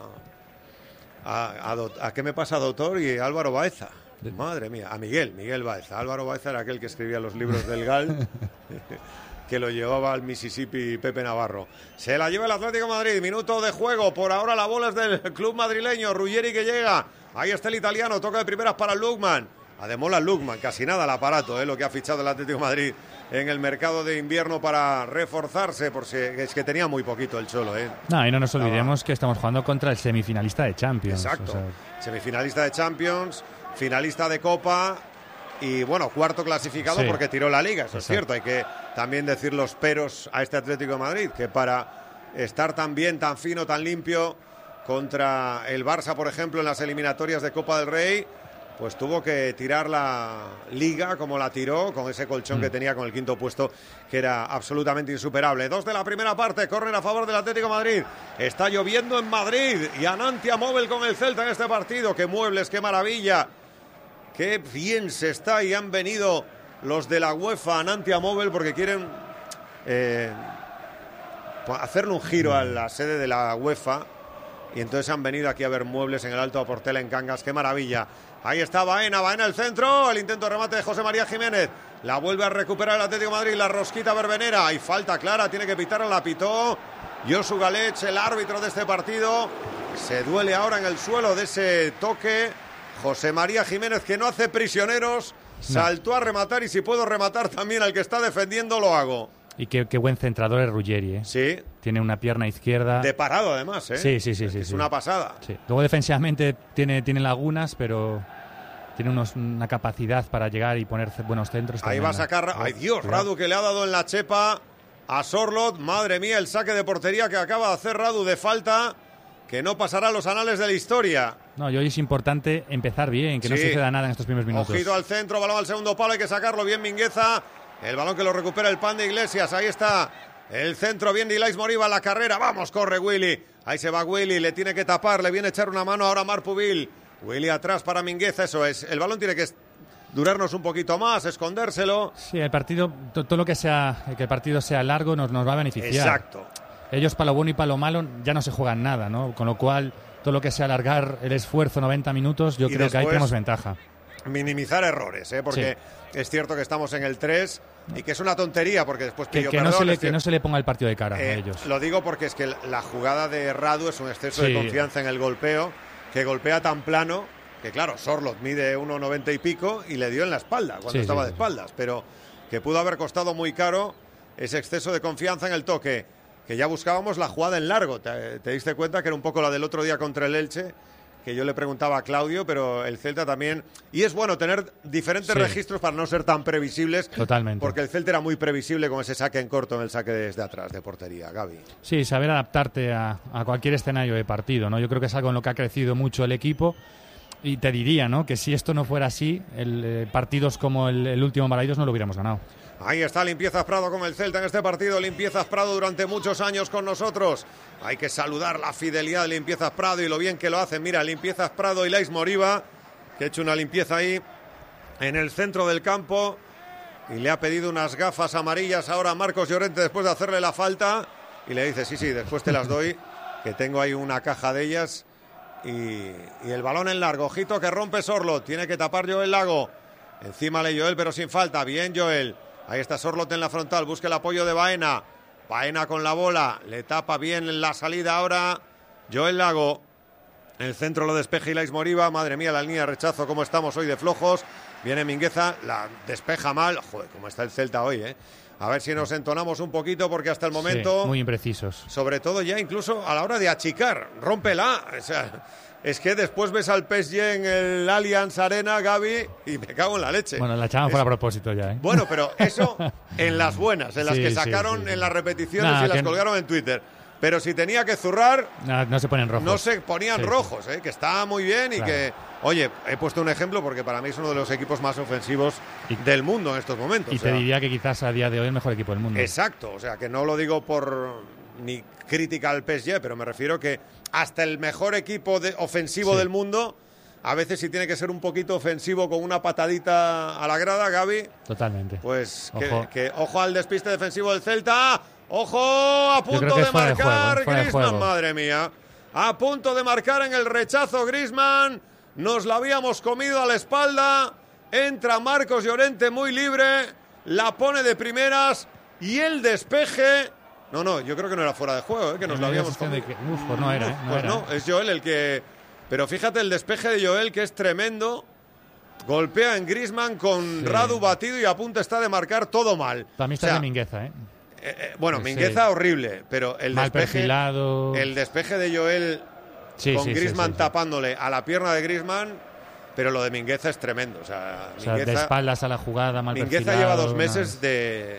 A, a, do... ¿A qué me pasa, Doctor? Y Álvaro Baeza. Madre mía. A Miguel. Miguel Baeza. Álvaro Baeza era aquel que escribía los libros del Gal. Que lo llevaba al Mississippi Pepe Navarro. Se la lleva el Atlético de Madrid. Minuto de juego. Por ahora la bola es del club madrileño. Ruggeri que llega. Ahí está el italiano, toca de primeras para Lukman. Ademola Lukman, casi nada el aparato, ¿eh? Lo que ha fichado el Atlético de Madrid en el mercado de invierno para reforzarse, por si es que tenía muy poquito el Cholo, ¿eh? No, y no nos olvidemos no. que estamos jugando contra el semifinalista de Champions. Exacto, o sea... semifinalista de Champions, finalista de Copa y, bueno, cuarto clasificado sí. porque tiró la Liga, eso Exacto. es cierto. Hay que también decir los peros a este Atlético de Madrid, que para estar tan bien, tan fino, tan limpio... Contra el Barça, por ejemplo, en las eliminatorias de Copa del Rey, pues tuvo que tirar la Liga como la tiró, con ese colchón mm. que tenía con el quinto puesto, que era absolutamente insuperable. Dos de la primera parte, córner a favor del Atlético de Madrid. Está lloviendo en Madrid y Anantia Móvil con el Celta en este partido. ¡Qué muebles, qué maravilla! ¡Qué bien se está! Y han venido los de la UEFA a Anantia Móvil porque quieren eh, hacerle un giro a la sede de la UEFA. Y entonces han venido aquí a ver muebles en el Alto de Portela, en Cangas. ¡Qué maravilla! Ahí está Baena, Baena el centro, el intento de remate de José María Jiménez. La vuelve a recuperar el Atlético de Madrid, la rosquita Verbenera. Hay falta clara, tiene que pitarla, la pitó Josu Galech, el árbitro de este partido. Se duele ahora en el suelo de ese toque. José María Jiménez, que no hace prisioneros, saltó no. a rematar y si puedo rematar también al que está defendiendo, lo hago. Y qué, qué buen centrador es Ruggeri, ¿eh? Sí. Tiene una pierna izquierda... De parado, además, ¿eh? Sí, sí, sí. Es, sí, es sí. una pasada. Sí. Luego, defensivamente, tiene, tiene lagunas, pero tiene unos, una capacidad para llegar y poner buenos centros. Ahí va a sacar... ¡Ay, Dios! Cuidado. Radu, que le ha dado en la chepa a Sorlot. Madre mía, el saque de portería que acaba de hacer Radu de falta, que no pasará a los anales de la historia. No, y hoy es importante empezar bien, que sí. no suceda nada en estos primeros minutos. Ojito al centro, balón al segundo palo, hay que sacarlo bien Mingueza. El balón que lo recupera el Pan de Iglesias. Ahí está El centro, bien de Ilais Moriba, la carrera. Vamos, corre Willy. Ahí se va Willy, le tiene que tapar, le viene a echar una mano ahora Marc Pubil. Willy atrás para Mingueza, eso es. El balón tiene que durarnos un poquito más, escondérselo. Sí, el partido, todo lo que sea, que el partido sea largo nos, nos va a beneficiar. Exacto. Ellos para lo bueno y para lo malo ya no se juegan nada, ¿no? Con lo cual, todo lo que sea alargar el esfuerzo noventa minutos, yo y creo que ahí tenemos ventaja. Minimizar errores, ¿eh? Porque sí. Es cierto que estamos en el tres y que es una tontería, porque después que, pidió que, perdón, no se le, es que no se le ponga el partido de cara eh, a ellos. Lo digo porque es que la jugada de Radu es un exceso sí. de confianza en el golpeo, que golpea tan plano, que claro, Sorloth mide uno noventa y pico y le dio en la espalda cuando sí, estaba sí, de espaldas, pero que pudo haber costado muy caro ese exceso de confianza en el toque, que ya buscábamos la jugada en largo. Te, te diste cuenta que era un poco la del otro día contra el Elche, que yo le preguntaba a Claudio, pero el Celta también... Y es bueno tener diferentes sí. registros para no ser tan previsibles. Totalmente. Porque el Celta era muy previsible con ese saque en corto en el saque desde atrás de portería, Gaby. Sí, saber adaptarte a, a cualquier escenario de partido, ¿no? Yo creo que es algo en lo que ha crecido mucho el equipo. Y te diría, ¿no?, que si esto no fuera así, el, eh, partidos como el, el último Balaidos no lo hubiéramos ganado. Ahí está Limpiezas Prado con el Celta en este partido. Limpiezas Prado durante muchos años con nosotros. Hay que saludar la fidelidad de Limpiezas Prado y lo bien que lo hacen. Mira, Limpiezas Prado y Ilais Moriba, que ha hecho una limpieza ahí en el centro del campo. Y le ha pedido unas gafas amarillas ahora a Marcos Llorente después de hacerle la falta. Y le dice, sí, sí, después te las doy, que tengo ahí una caja de ellas. Y, y el balón en largo. Ojito que rompe Sorloth. Tiene que tapar Joel Lago. Encima le Joel, pero sin falta. Bien Joel. Ahí está Sorloth en la frontal, busca el apoyo de Baena. Baena con la bola, le tapa bien en la salida ahora Joel Lago. El centro lo despeja Ilais Moriba. Madre mía, la línea de rechazo, cómo estamos hoy de flojos. Viene Mingueza, la despeja mal. Joder, cómo está el Celta hoy, ¿eh? A ver si nos entonamos un poquito, porque hasta el momento... Sí, muy imprecisos. Sobre todo ya incluso a la hora de achicar. Rómpela, o sea... Es que después ves al P S G en el Allianz Arena, Gaby, y me cago en la leche. Bueno, la echaban es... fuera a propósito ya, ¿eh? Bueno, pero eso en las buenas, en las sí, que sacaron sí, sí, sí. en las repeticiones nah, y las que... colgaron en Twitter. Pero si tenía que zurrar... No, no se ponen rojos. No se ponían sí, rojos, sí. ¿eh? Que está muy bien y claro. que... Oye, he puesto un ejemplo porque para mí es uno de los equipos más ofensivos y, del mundo en estos momentos. Y o sea, te diría que quizás a día de hoy el mejor equipo del mundo. Exacto, o sea, que no lo digo por ni crítica al P S G, pero me refiero que hasta el mejor equipo de, ofensivo sí. del mundo, a veces sí tiene que ser un poquito ofensivo con una patadita a la grada, Gaby. Totalmente. Pues ojo. Que, que ojo al despiste defensivo del Celta. ¡Ojo! A punto de marcar de juego, ¿eh? Griezmann, madre mía. A punto de marcar en el rechazo Griezmann. Nos la habíamos comido a la espalda. Entra Marcos Llorente muy libre. La pone de primeras. Y el despeje... No, no, yo creo que no era fuera de juego, ¿eh? Que nos lo habíamos comido. Que... Uf, pues no era, ¿eh? No pues era. no, es Joel el que... Pero fíjate el despeje de Joel, que es tremendo. Golpea en Griezmann con sí. Radu batido y a punto está de marcar todo mal. También está o sea, de Mingueza, ¿eh? Eh, eh, bueno, sí, Mingueza horrible, pero el mal despeje, perfilado. El despeje de Joel sí, con sí, Griezmann sí, sí, tapándole sí. a la pierna de Griezmann, pero lo de Mingueza es tremendo. O sea, o sea Mingueza, de espaldas a la jugada, mal Mingueza perfilado. lleva dos meses no. de...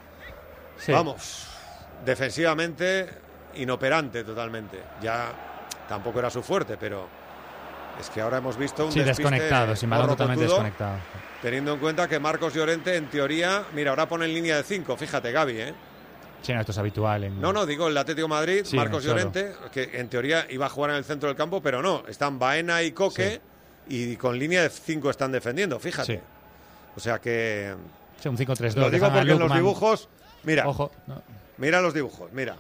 Sí. Vamos, defensivamente inoperante totalmente. Ya tampoco era su fuerte, pero es que ahora hemos visto un sí, despiste desconectado, sin balón totalmente rotundo, desconectado. Teniendo en cuenta que Marcos Llorente, en teoría, mira, ahora pone en línea de cinco, fíjate, Gaby, ¿eh? Sí, no, esto es habitual. En... No, no, digo el Atlético de Madrid, sí, Marcos Llorente, que en teoría iba a jugar en el centro del campo, pero no, están Baena y Coque sí. y con línea de cinco están defendiendo, fíjate. Sí. O sea que... Sí, un cinco tres dos. Lo digo porque en los dibujos... Mira, Ojo, no. mira los dibujos, mira.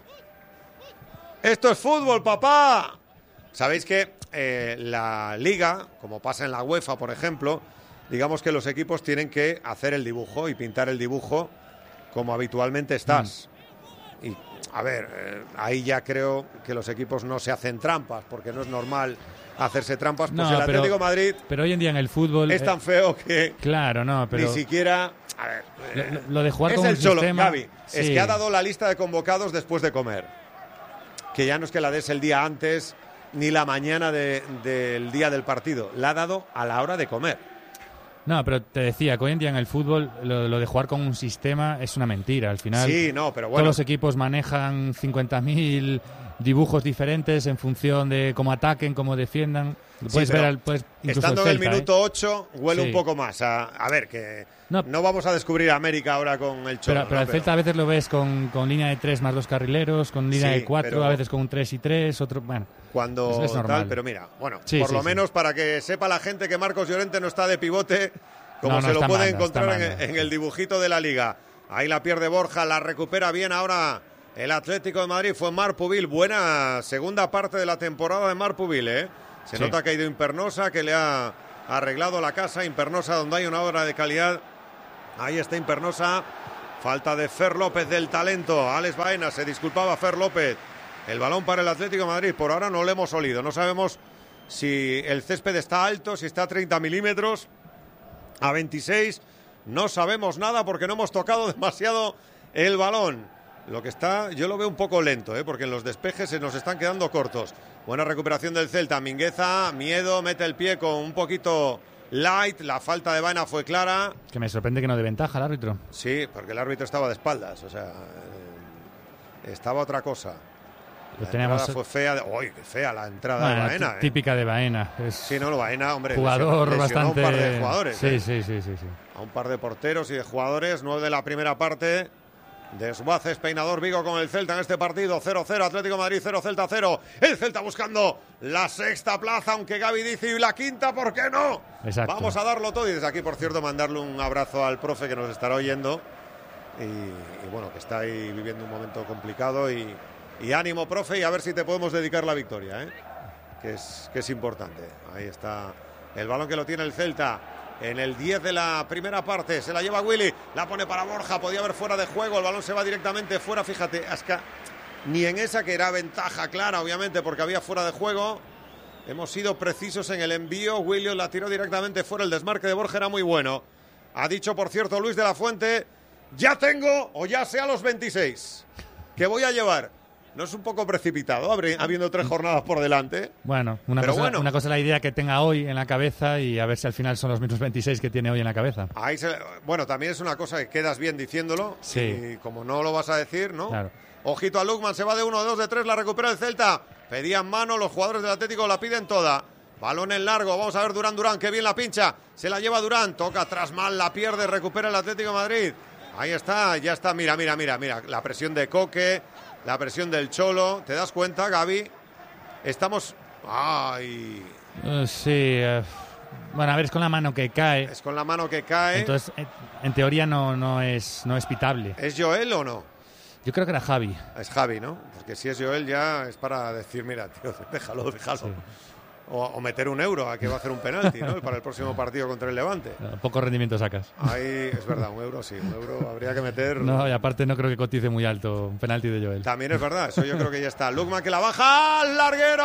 ¡Esto es fútbol, papá! Sabéis que eh, la Liga, como pasa en la UEFA, por ejemplo, digamos que los equipos tienen que hacer el dibujo y pintar el dibujo como habitualmente estás. Mm. Y, a ver, eh, ahí ya creo que los equipos no se hacen trampas, porque no es normal hacerse trampas. Pues no, el Atlético pero, Madrid pero hoy en día en el fútbol es tan feo que claro, no, pero ni siquiera... A ver, lo, lo de jugar es con el un cholo, sistema, Gaby. sí. Es que ha dado la lista de convocados después de comer. Que ya no es que la des el día antes ni la mañana de, del día del partido. La ha dado a la hora de comer. No, pero te decía que hoy en día en el fútbol lo, lo de jugar con un sistema es una mentira. Al final sí, no, pero bueno. todos los equipos manejan cincuenta mil dibujos diferentes en función de cómo ataquen, cómo defiendan. Puedes Sí, ver pero al, puedes, incluso estando el en el Celta, minuto ¿eh? ocho huele Sí. un poco más a, a ver, que No. no, vamos a descubrir América ahora con el Cholo. Pero, pero ¿no? el Celta a veces lo ves con, con línea de tres más dos carrileros, con línea Sí, de cuatro, pero- a veces con un tres y tres, otro... Bueno, Cuando es, es normal. tal, pero mira, bueno, Sí, por sí, lo sí. menos para que sepa la gente que Marcos Llorente no está de pivote, como No, no, se lo está puede manda, encontrar está en, manda. en el dibujito de la Liga. Ahí la pierde Borja, la recupera bien ahora el Atlético de Madrid. Fue Marpubil, buena segunda parte de la temporada de Marpubil, ¿eh? Se Sí. nota que ha ido Impernosa, que le ha arreglado la casa. Impernosa, donde hay una obra de calidad. Ahí está Impernosa. Falta de Fer López del talento. Alex Baena, se disculpaba Fer López. El balón para el Atlético de Madrid. Por ahora no lo hemos olido. No sabemos si el césped está alto, si está a treinta milímetros, a veintiséis. No sabemos nada porque no hemos tocado demasiado el balón. Lo que está, yo lo veo un poco lento, ¿eh? Porque en los despejes se nos están quedando cortos. Buena recuperación del Celta. Mingueza, miedo, mete el pie con un poquito light. La falta de Baena fue clara. Que me sorprende que no de ventaja el árbitro. Sí, porque el árbitro estaba de espaldas. O sea, eh, estaba otra cosa. Lo La teníamos- entrada fue fea. De, ¡Uy, qué fea la entrada Bueno, de Baena! tí- ¿eh? típica de Baena. Es Sí, no, lo Baena, hombre. jugador lesionó- lesionó bastante... a un par de jugadores. Sí, ¿eh? sí, sí, sí, sí. A un par de porteros y de jugadores. Nueve de la primera parte. Desguaces, Peinador Vigo con el Celta en este partido. cero cero, Atlético de Madrid cero, Celta cero. El Celta buscando la sexta plaza, aunque Gaby dice y la quinta, ¿por qué no? Exacto. Vamos a darlo todo. Y desde aquí, por cierto, mandarle un abrazo al profe que nos estará oyendo. Y, y bueno, que está ahí viviendo un momento complicado. Y, y ánimo, profe, y a ver si te podemos dedicar la victoria, ¿eh? que, es, que es importante. Ahí está el balón que lo tiene el Celta. En el diez de la primera parte se la lleva Willy, la pone para Borja, podía haber fuera de juego, el balón se va directamente fuera, fíjate, Asca, ni en esa que era ventaja clara, obviamente, porque había fuera de juego. Hemos sido precisos en el envío, Willy la tiró directamente fuera, el desmarque de Borja era muy bueno. Ha dicho, por cierto, Luis de la Fuente, ya tengo, o ya sea los veintiséis, que voy a llevar. ¿No es un poco precipitado, habri- habiendo tres jornadas por delante? Bueno una, Pero cosa, bueno. una cosa es la idea que tenga hoy en la cabeza y a ver si al final son los mismos veintiséis que tiene hoy en la cabeza. Ahí se- bueno, también es una cosa que quedas bien diciéndolo. Sí. Y como no lo vas a decir, ¿no? Claro. Ojito a Lukman, se va de uno, de dos, de tres, la recupera el Celta. Pedían mano, los jugadores del Atlético la piden toda. Balón en largo, vamos a ver Durán, Durán, que bien la pincha. Se la lleva Durán, toca atrás mal, la pierde, recupera el Atlético de Madrid. Ahí está, ya está, mira, mira, mira, mira. La presión de Coque, la presión del Cholo. ¿Te das cuenta, Gaby? Estamos... ¡Ay! Eh, sí, eh, bueno, a ver, es con la mano que cae. Es con la mano que cae. Entonces, en, en teoría no, no, es, no es pitable. ¿Es Joel o no? Yo creo que era Javi. Es Javi, ¿no? Porque si es Joel ya es para decir, mira, tío, déjalo, déjalo. Sí. O, o meter un euro a que va a hacer un penalti, ¿no? Para el próximo partido contra el Levante. Poco rendimiento sacas. Ahí, es verdad, un euro sí, un euro habría que meter... No, y aparte no creo que cotice muy alto un penalti de Joel. También es verdad, eso yo creo que ya está. Lukman que la baja al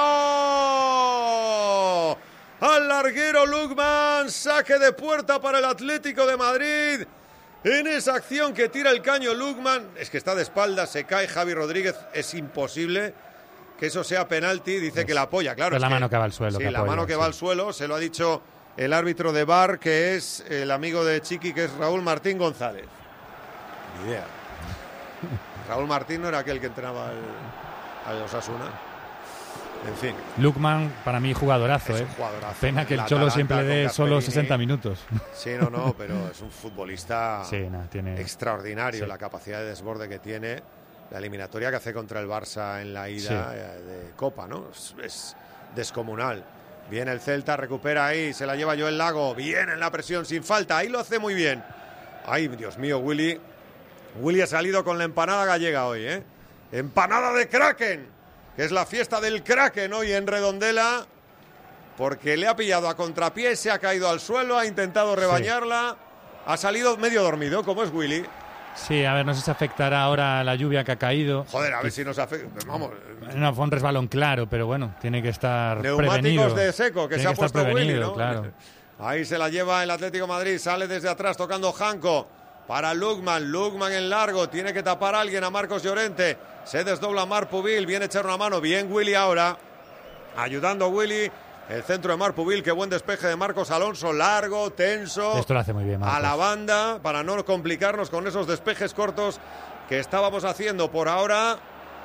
larguero. Al larguero Lukman, saque de puerta para el Atlético de Madrid. En esa acción que tira el caño Lukman, es que está de espaldas, se cae Javi Rodríguez, es imposible que eso sea penalti, dice que la apoya, claro. Pero es la que- mano que va al suelo. Sí, que la apoya, mano que sí. va al suelo, se lo ha dicho el árbitro de V A R, que es el amigo de Chiqui, que es Raúl Martín González. Ni idea. Raúl Martín no era aquel que entrenaba al, al Osasuna. En fin. Lukman, para mí, jugadorazo, Es ¿eh? un jugadorazo. Pena que el La Cholo Atalanta siempre con dé solo Gasperini. sesenta minutos. Sí, no, no, pero es un futbolista Sí, no, tiene... extraordinario, Sí. la capacidad de desborde que tiene, la eliminatoria que hace contra el Barça en la ida Sí. eh, de Copa, ¿no? Es, es descomunal. Bien el Celta, recupera ahí, se la lleva Joel Lago, bien en la presión, sin falta, ahí lo hace muy bien. Ay, Dios mío, Willy. Willy ha salido con la empanada gallega hoy, ¿eh? Empanada de Kraken, que es la fiesta del Kraken hoy en Redondela, porque le ha pillado a contrapié, se ha caído al suelo, ha intentado rebañarla, ha salido medio dormido, como es Willy. Sí, a ver, no sé si afectará ahora la lluvia que ha caído. Joder, a ver si nos afecta. Vamos, No, fue un resbalón claro, pero bueno, tiene que estar neumáticos prevenido. de seco que Tiene se ha que estar puesto Willy, prevenido, ¿no? claro. Ahí se la lleva el Atlético de Madrid, sale desde atrás tocando Janko para Lukman, Lukman en largo, tiene que tapar a alguien, a Marcos Llorente, se desdobla Marpubil, viene a echar una mano, bien Willy ahora, ayudando a Willy, el centro de Marpubil, qué buen despeje de Marcos Alonso, largo, tenso, Esto lo hace muy bien, Marcos. a la banda, para no complicarnos con esos despejes cortos que estábamos haciendo por ahora.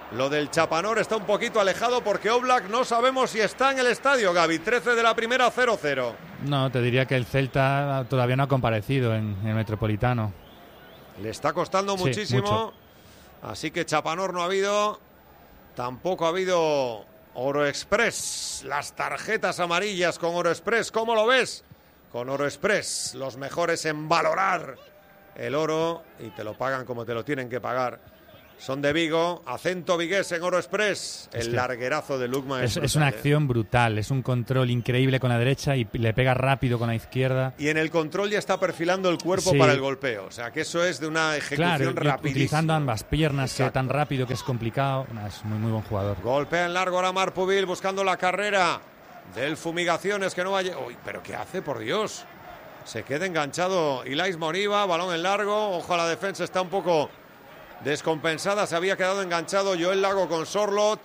Lo del Chapanor está un poquito alejado porque Oblak no sabemos si está en el estadio, Gaby. trece de la primera, cero cero. No, te diría que el Celta todavía no ha comparecido en el Metropolitano. Le está costando Sí, muchísimo. mucho. Así que Chapanor no ha habido. Tampoco ha habido Oro Express. Las tarjetas amarillas con Oro Express. ¿Cómo lo ves? Con Oro Express, los mejores en valorar el oro y te lo pagan como te lo tienen que pagar. Son de Vigo, acento vigués en Oro Express. Es el que larguerazo de Lukman Es, es, es una brutal, ¿eh? acción brutal, es un control increíble con la derecha y le pega rápido con la izquierda. Y en el control ya está perfilando el cuerpo Sí. para el golpeo. O sea, que eso es de una ejecución Claro, rapidísima. utilizando ambas piernas, que Exacto. tan rápido que es complicado. Nah, es muy, muy buen jugador. Golpea en largo ahora Marpubil buscando la carrera del Fumigaciones que no vaya. Uy, pero ¿qué hace, por Dios? Se queda enganchado Ilais Moriba, balón en largo. Ojo, a la defensa está un poco descompensada. Se había quedado enganchado Joel Lago con Sorlot.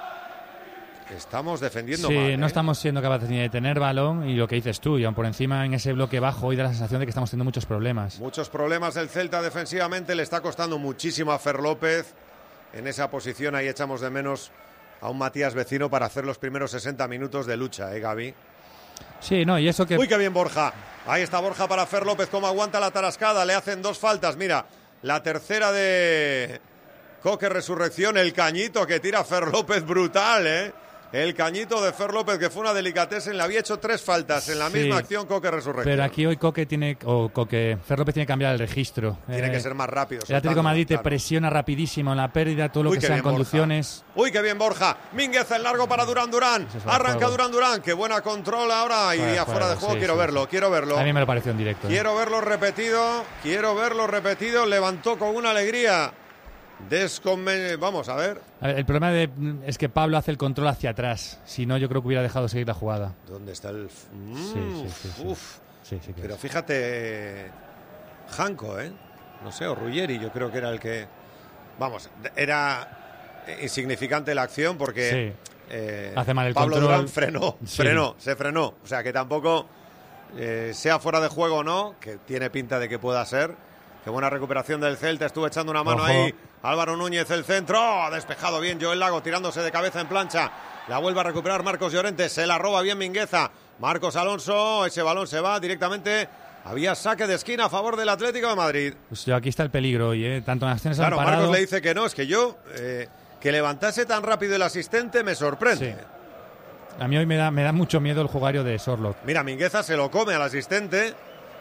Estamos defendiendo Sí, mal, no ¿eh? estamos siendo capaces ni de tener balón y lo que dices tú, y aun por encima en ese bloque bajo hoy da la sensación de que estamos teniendo muchos problemas. Muchos problemas del Celta defensivamente. Le está costando muchísimo a Fer López en esa posición. Ahí echamos de menos a un Matías Vecino para hacer los primeros sesenta minutos de lucha, ¿eh, Gaby? Sí, no, y eso que... Uy, qué bien Borja. Ahí está Borja para Fer López. Cómo aguanta la tarascada. Le hacen dos faltas. Mira, la tercera de Coque Resurrección. El cañito que tira Fer López. Brutal, ¿eh? El cañito de Fer López, que fue una delicatessen. Le había hecho tres faltas en la Sí, misma acción Coque Resurrección. Pero aquí hoy Coque tiene, o Coque, Fer López tiene que cambiar el registro. Tiene Eh, que ser más rápido. El Atlético de soltando, Madrid te claro. presiona rapidísimo en la pérdida, todo lo Uy, que qué sean bien, Borja. conducciones. Uy, qué bien Borja. Mínguez en largo para Durán Durán. Eso es fuera de Arranca juego. Durán Durán. Qué buena control ahora. Y Fuera de afuera de juego, juego. sí, quiero sí, verlo, sí. quiero verlo. A mí me lo pareció en directo. ¿eh? Quiero verlo repetido. Quiero verlo repetido. Levantó con una alegría. Desconven... Vamos a ver. A ver, el problema de, es que Pablo hace el control hacia atrás. Si no, yo creo que hubiera dejado seguir la jugada. ¿Dónde está el...? Mm, Sí, sí, sí, sí. Uf. Sí, sí que Pero es. fíjate, Janko, ¿eh? No sé, o Ruggeri, yo creo que era el que... Vamos, era insignificante la acción porque... Sí. eh, Hace mal el Pablo control. Durán frenó, Sí. frenó, se frenó. O sea, que tampoco eh, sea fuera de juego o no, que tiene pinta de que pueda ser. Qué buena recuperación del Celta, estuvo echando una mano Ojo. ahí. Álvaro Núñez, el centro, ha despejado bien Joel Lago, tirándose de cabeza en plancha. La vuelve a recuperar Marcos Llorente, se la roba bien Mingueza. Marcos Alonso, ese balón se va directamente. Había saque de esquina a favor del Atlético de Madrid. Pues yo, aquí está el peligro hoy, ¿eh? Tanto en las acciones Claro, han parado. Marcos le dice que no, es que yo, eh, que levantase tan rápido el asistente me sorprende. Sí. A mí hoy me da, me da mucho miedo el jugario de Sorloth. Mira, Mingueza se lo come al asistente,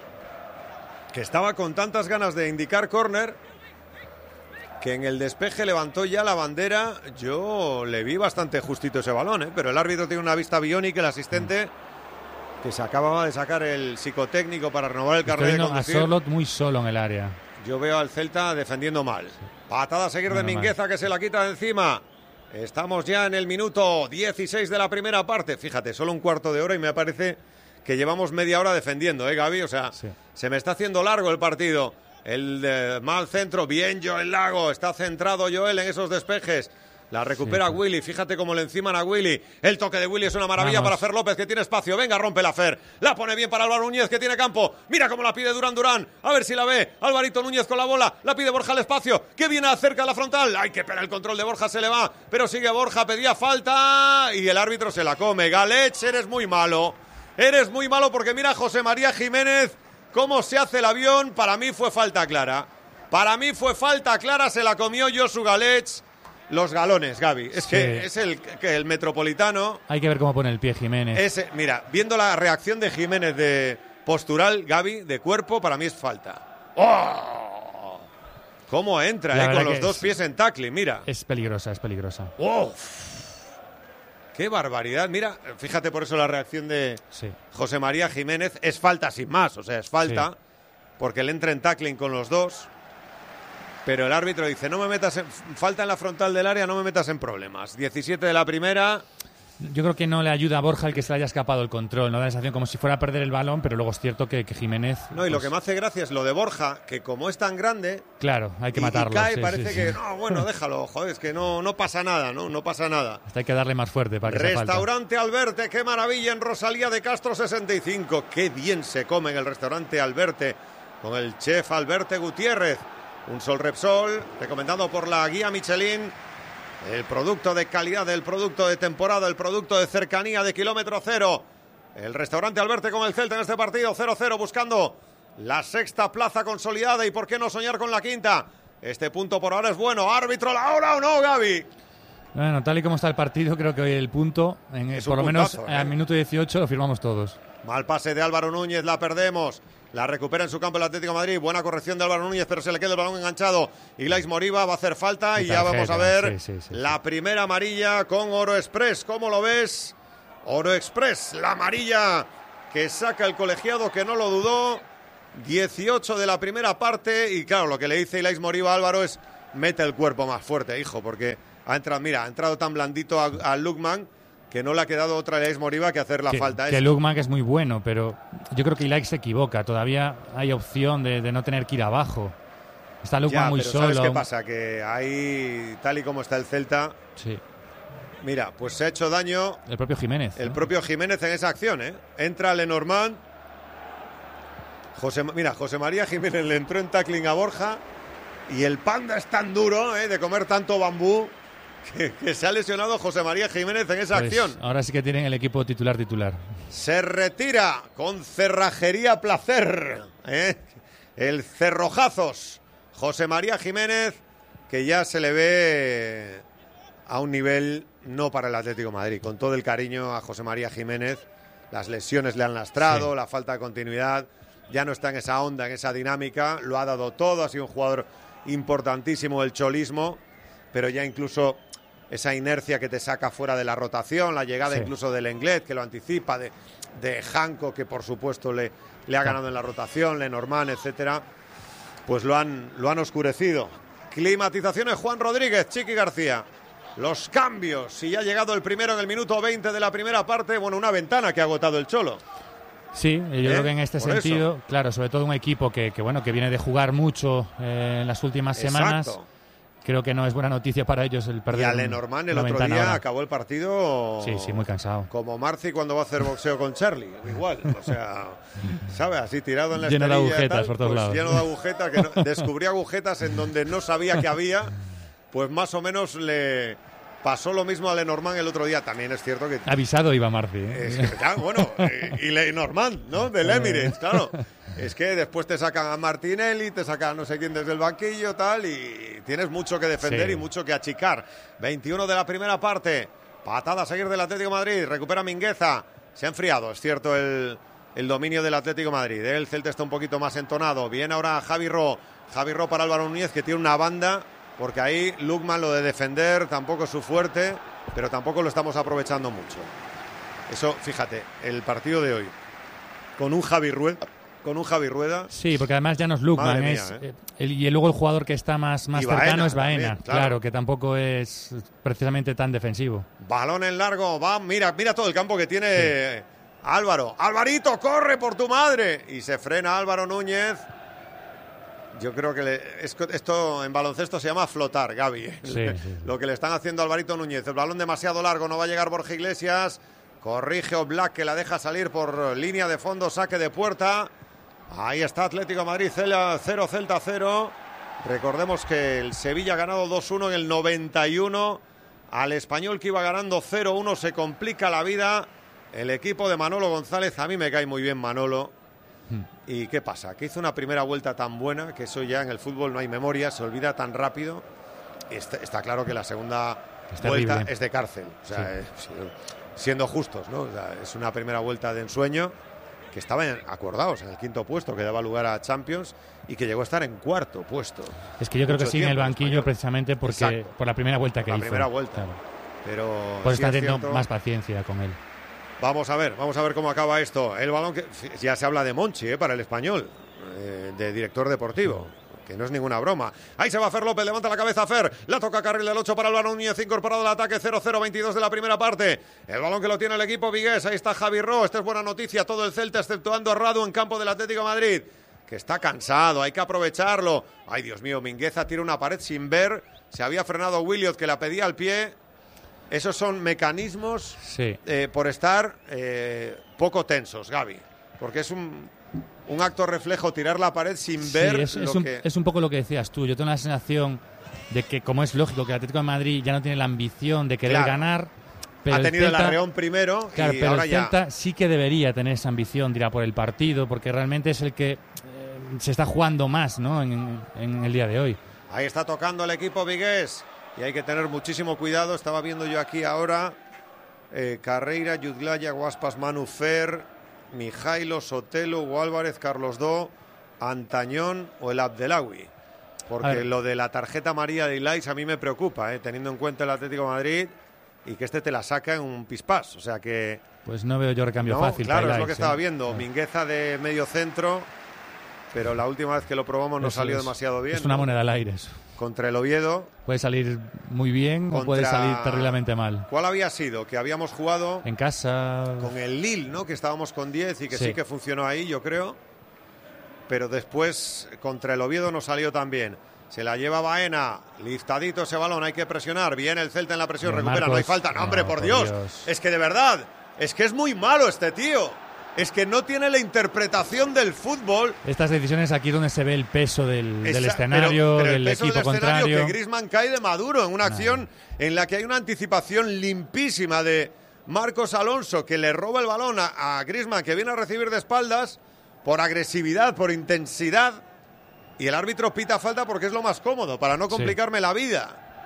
que estaba con tantas ganas de indicar córner, que en el despeje levantó ya la bandera. Yo le vi bastante justito ese balón, ¿eh? Pero el árbitro tiene una vista biónica, el asistente, que se acababa de sacar el psicotécnico para renovar el Estoy carnet de viendo a conducir. Sorloth muy solo en el área. Yo veo al Celta defendiendo mal. Patada a seguir de Bueno, Mingueza, que se la quita de encima. Estamos ya en el minuto dieciséis de la primera parte. Fíjate, solo un cuarto de hora y me parece que llevamos media hora defendiendo, ¿eh, Gaby? O sea, Sí. se me está haciendo largo el partido. El eh, mal centro, bien Joel Lago. Está centrado Joel en esos despejes. La recupera Sí, sí. Willy, fíjate cómo le enciman a Willy. El toque de Willy es una maravilla Vamos. para Fer López, que tiene espacio. Venga, rompe la Fer. La pone bien para Álvaro Núñez, que tiene campo. Mira cómo la pide Durán Durán. A ver si la ve. Alvarito Núñez con la bola. La pide Borja al espacio. Que viene acerca la frontal. Ay, que pena el control de Borja, se le va. Pero sigue Borja, pedía falta. Y el árbitro se la come. Galech, eres muy malo. Eres muy malo porque mira José María Jiménez cómo se hace el avión. Para mí fue falta clara. Para mí fue falta clara. Se la comió Josu Galech. Los galones, Gaby. Es Sí. que es el, que el Metropolitano. Hay que ver cómo pone el pie Jiménez. Ese, mira, viendo la reacción de Jiménez de postural, Gaby, de cuerpo, para mí es falta. ¡Oh! ¿Cómo entra, La eh? verdad Con los que dos es- pies en tackling, mira. Es peligrosa, es peligrosa. ¡Uf! ¡Qué barbaridad! Mira, fíjate por eso la reacción de Sí. José María Jiménez. Es falta sin más, o sea, es falta. Sí. Porque le entra en tackling con los dos. Pero el árbitro dice, no me metas en... Falta en la frontal del área, no me metas en problemas. diecisiete de la primera. Yo creo que no le ayuda a Borja el que se le haya escapado el control. No da la sensación como si fuera a perder el balón, pero luego es cierto que, que Jiménez... No, y lo pues, que me hace gracia es lo de Borja, que como es tan grande... Claro, hay que y- y matarlo. cae, sí, parece sí, que, sí. no, bueno, déjalo, joder, es que no, no pasa nada, ¿no? No pasa nada. Hasta hay que darle más fuerte para que sea falta. Restaurante Alberte, qué maravilla en Rosalía de Castro sesenta y cinco. Qué bien se come en el restaurante Alberte con el chef Alberte Gutiérrez. Un sol Repsol, recomendado por la guía Michelin. El producto de calidad, el producto de temporada, el producto de cercanía de kilómetro cero. El restaurante Alberte con el Celta en este partido, cero cero, buscando la sexta plaza consolidada y por qué no soñar con la quinta. Este punto por ahora es bueno. ¿Árbitro la hora o no, Gaby? Bueno, tal y como está el partido, creo que hoy el punto, en, Es por un lo menos puntazo, ¿eh? al minuto dieciocho, lo firmamos todos. Mal pase de Álvaro Núñez, la perdemos. La recupera en su campo el Atlético de Madrid. Buena corrección de Álvaro Núñez, pero se le queda el balón enganchado. Ilais Moriba va a hacer falta y, y ya vamos a ver sí, sí, sí, la sí. primera amarilla con Oro Express. ¿Cómo lo ves? Oro Express, la amarilla que saca el colegiado, que no lo dudó. dieciocho de la primera parte. Y claro, lo que le dice Ilais Moriba a Álvaro es: mete el cuerpo más fuerte, hijo, porque ha entrado, mira, ha entrado tan blandito a, a Lukman que no le ha quedado otra a Ilais Moriba que hacer la que, falta. Que Lukman, que es muy bueno, pero yo creo que Ilais se equivoca. Todavía hay opción de, de no tener que ir abajo. Está Lukman ya, muy pero solo. ¿sabes qué pasa? Que ahí, tal y como está el Celta, sí. Mira, pues se ha hecho daño el propio Jiménez. El ¿no? propio Jiménez en esa acción, ¿eh? Entra Lenormand. José, mira, José María Jiménez le entró en tackling a Borja y el panda es tan duro, ¿eh? De comer tanto bambú que, que se ha lesionado José María Jiménez en esa pues acción. Ahora sí que tienen el equipo titular titular. Se retira con cerrajería placer, ¿eh? El cerrojazos. José María Jiménez, que ya se le ve a un nivel no para el Atlético de Madrid. Con todo el cariño a José María Jiménez, las lesiones le han lastrado, sí. La falta de continuidad, ya no está en esa onda, en esa dinámica, lo ha dado todo, ha sido un jugador importantísimo del cholismo, pero ya incluso esa inercia que te saca fuera de la rotación, la llegada sí. incluso del Lenglet, que lo anticipa, de, de Janko, que por supuesto le, le ha ganado en la rotación, Lenormand, etcétera, pues lo han, lo han oscurecido. Climatizaciones Juan Rodríguez, Chiqui García. Los cambios, y ya ha llegado el primero en el minuto veinte de la primera parte. Bueno, una ventana que ha agotado el Cholo. Sí, yo ¿Eh? creo que en este Por sentido, eso. claro, sobre todo un equipo que, que bueno que viene de jugar mucho eh, en las últimas Exacto. semanas. Creo que no es buena noticia para ellos el perder. Y a Lenormand el otro día ahora. acabó el partido. Sí, sí, muy cansado. Como Marci cuando va a hacer boxeo con Charlie, igual. O sea, ¿sabes? Así tirado en la lleno de agujetas tal, por todos pues lados. Lleno de agujetas, que no, descubrí agujetas en donde no sabía que había. Pues más o menos le pasó lo mismo a Lenormand el otro día. También es cierto que... Avisado iba Marci. ¿eh? Es que, claro, bueno, y Lenormand, ¿no? Del Emirates, claro. Es que después te sacan a Martinelli, te sacan a no sé quién desde el banquillo, tal, y tienes mucho que defender sí. y mucho que achicar. veintiuno de la primera parte. Patada a seguir del Atlético de Madrid. Recupera Mingueza. Se ha enfriado, es cierto, el, el dominio del Atlético de Madrid. El Celta está un poquito más entonado. Viene ahora Javi Ro. Javi Ro para Álvaro Núñez, que tiene una banda, porque ahí Lukman lo de defender tampoco es su fuerte, pero tampoco lo estamos aprovechando mucho. Eso, fíjate, el partido de hoy, con un Javi Rueda... Con un Javi Rueda. Sí, porque además ya no es Lukman, mía, es, ¿eh? el, y luego el jugador que está más, más cercano Baena, es Baena, también, claro. claro, que tampoco es precisamente tan defensivo. Balón en largo, va, mira, mira todo el campo que tiene sí. Álvaro. Alvarito, corre por tu madre. Y se frena Álvaro Núñez. Yo creo que le, es, esto en baloncesto se llama flotar, Gaby. Sí, sí. Lo que le están haciendo a Alvarito Núñez. El balón demasiado largo, no va a llegar Borja Iglesias. Corrige Oblak, que la deja salir por línea de fondo, saque de puerta. Ahí está Atlético de Madrid, cero, Celta cero. Recordemos que el Sevilla ha ganado dos uno en el noventa y uno. Al Español, que iba ganando cero uno, se complica la vida. El equipo de Manolo González, a mí me cae muy bien Manolo. Hmm. ¿Y qué pasa? Que hizo una primera vuelta tan buena, que eso ya en el fútbol no hay memoria, se olvida tan rápido. Está, está claro que la segunda es vuelta terrible. es de cárcel. O sea, sí. es, siendo justos, ¿no? O sea, es una primera vuelta de ensueño, que estaban acordados en el quinto puesto, que daba lugar a Champions, y que llegó a estar en cuarto puesto. Es que yo creo que sí en el banquillo en precisamente porque Exacto. por la primera vuelta que la hizo. La primera vuelta. Claro. Pero pues sí está teniendo más paciencia con él. Vamos a ver, vamos a ver cómo acaba esto. El balón que ya se habla de Monchi, ¿eh? Para el Español, eh, de director deportivo. Que no es ninguna broma. Ahí se va Fer López, levanta la cabeza Fer. La toca carril del ocho para Álvaro Núñez, incorporado al ataque, cero cero veintidós de la primera parte. El balón que lo tiene el equipo vigués. Ahí está Javi Ro. Esta es buena noticia. Todo el Celta, exceptuando a Radu en campo del Atlético de Madrid, que está cansado, hay que aprovecharlo. Ay, Dios mío, Mingueza tira una pared sin ver. Se había frenado Williot, que la pedía al pie. Esos son mecanismos sí. eh, por estar eh, poco tensos, Gaby. Porque es un... un acto reflejo, tirar la pared sin ver sí, es, lo es un, que... es un poco lo que decías tú. Yo tengo la sensación de que, como es lógico, que el Atlético de Madrid ya no tiene la ambición de querer Claro. ganar. Pero ha el tenido Celta, el Arreón primero claro, y pero ahora el ya... Celta sí que debería tener esa ambición de ir a por el partido, porque realmente es el que eh, se está jugando más, ¿no? en, en el día de hoy. Ahí está tocando el equipo vigués y hay que tener muchísimo cuidado. Estaba viendo yo aquí ahora eh, Carreira, Yudglaya, Guaspas, Manu Fer, Mijailo, Sotelo, Hugo Álvarez, Carlos Do, Antañón o el Abdelawi. Porque lo de la tarjeta amarilla de Ilais a mí me preocupa, eh, teniendo en cuenta el Atlético de Madrid y que este te la saca en un pispás. O sea que... Pues no veo yo recambio no, fácil. Claro, para es Ilais, lo que ¿eh? estaba viendo. Mingueza de medio centro, pero la última vez que lo probamos no Eso salió es, demasiado bien. Es una ¿no? moneda al aire eso. Contra el Oviedo. Puede salir muy bien Contra... o puede salir terriblemente mal. ¿Cuál había sido? Que habíamos jugado en casa con el Lille, ¿no? Que estábamos con diez y que sí. sí que funcionó ahí, yo creo. Pero después contra el Oviedo no salió tan bien. Se la lleva Baena, liftadito ese balón, hay que presionar. Viene el Celta en la presión, Bien, recupera, Marcos. no hay falta. No, No, hombre, por, por Dios. Dios. Es que de verdad, es que es muy malo este tío. Es que no tiene la interpretación del fútbol. Estas decisiones aquí es donde se ve el peso del, del Esa- escenario, pero- pero el del peso equipo del escenario, contrario. que Griezmann cae de maduro en una acción en la que hay una anticipación limpísima de Marcos Alonso, que le roba el balón a, a Griezmann, que viene a recibir de espaldas por agresividad, por intensidad, y el árbitro pita falta porque es lo más cómodo, para no complicarme la vida.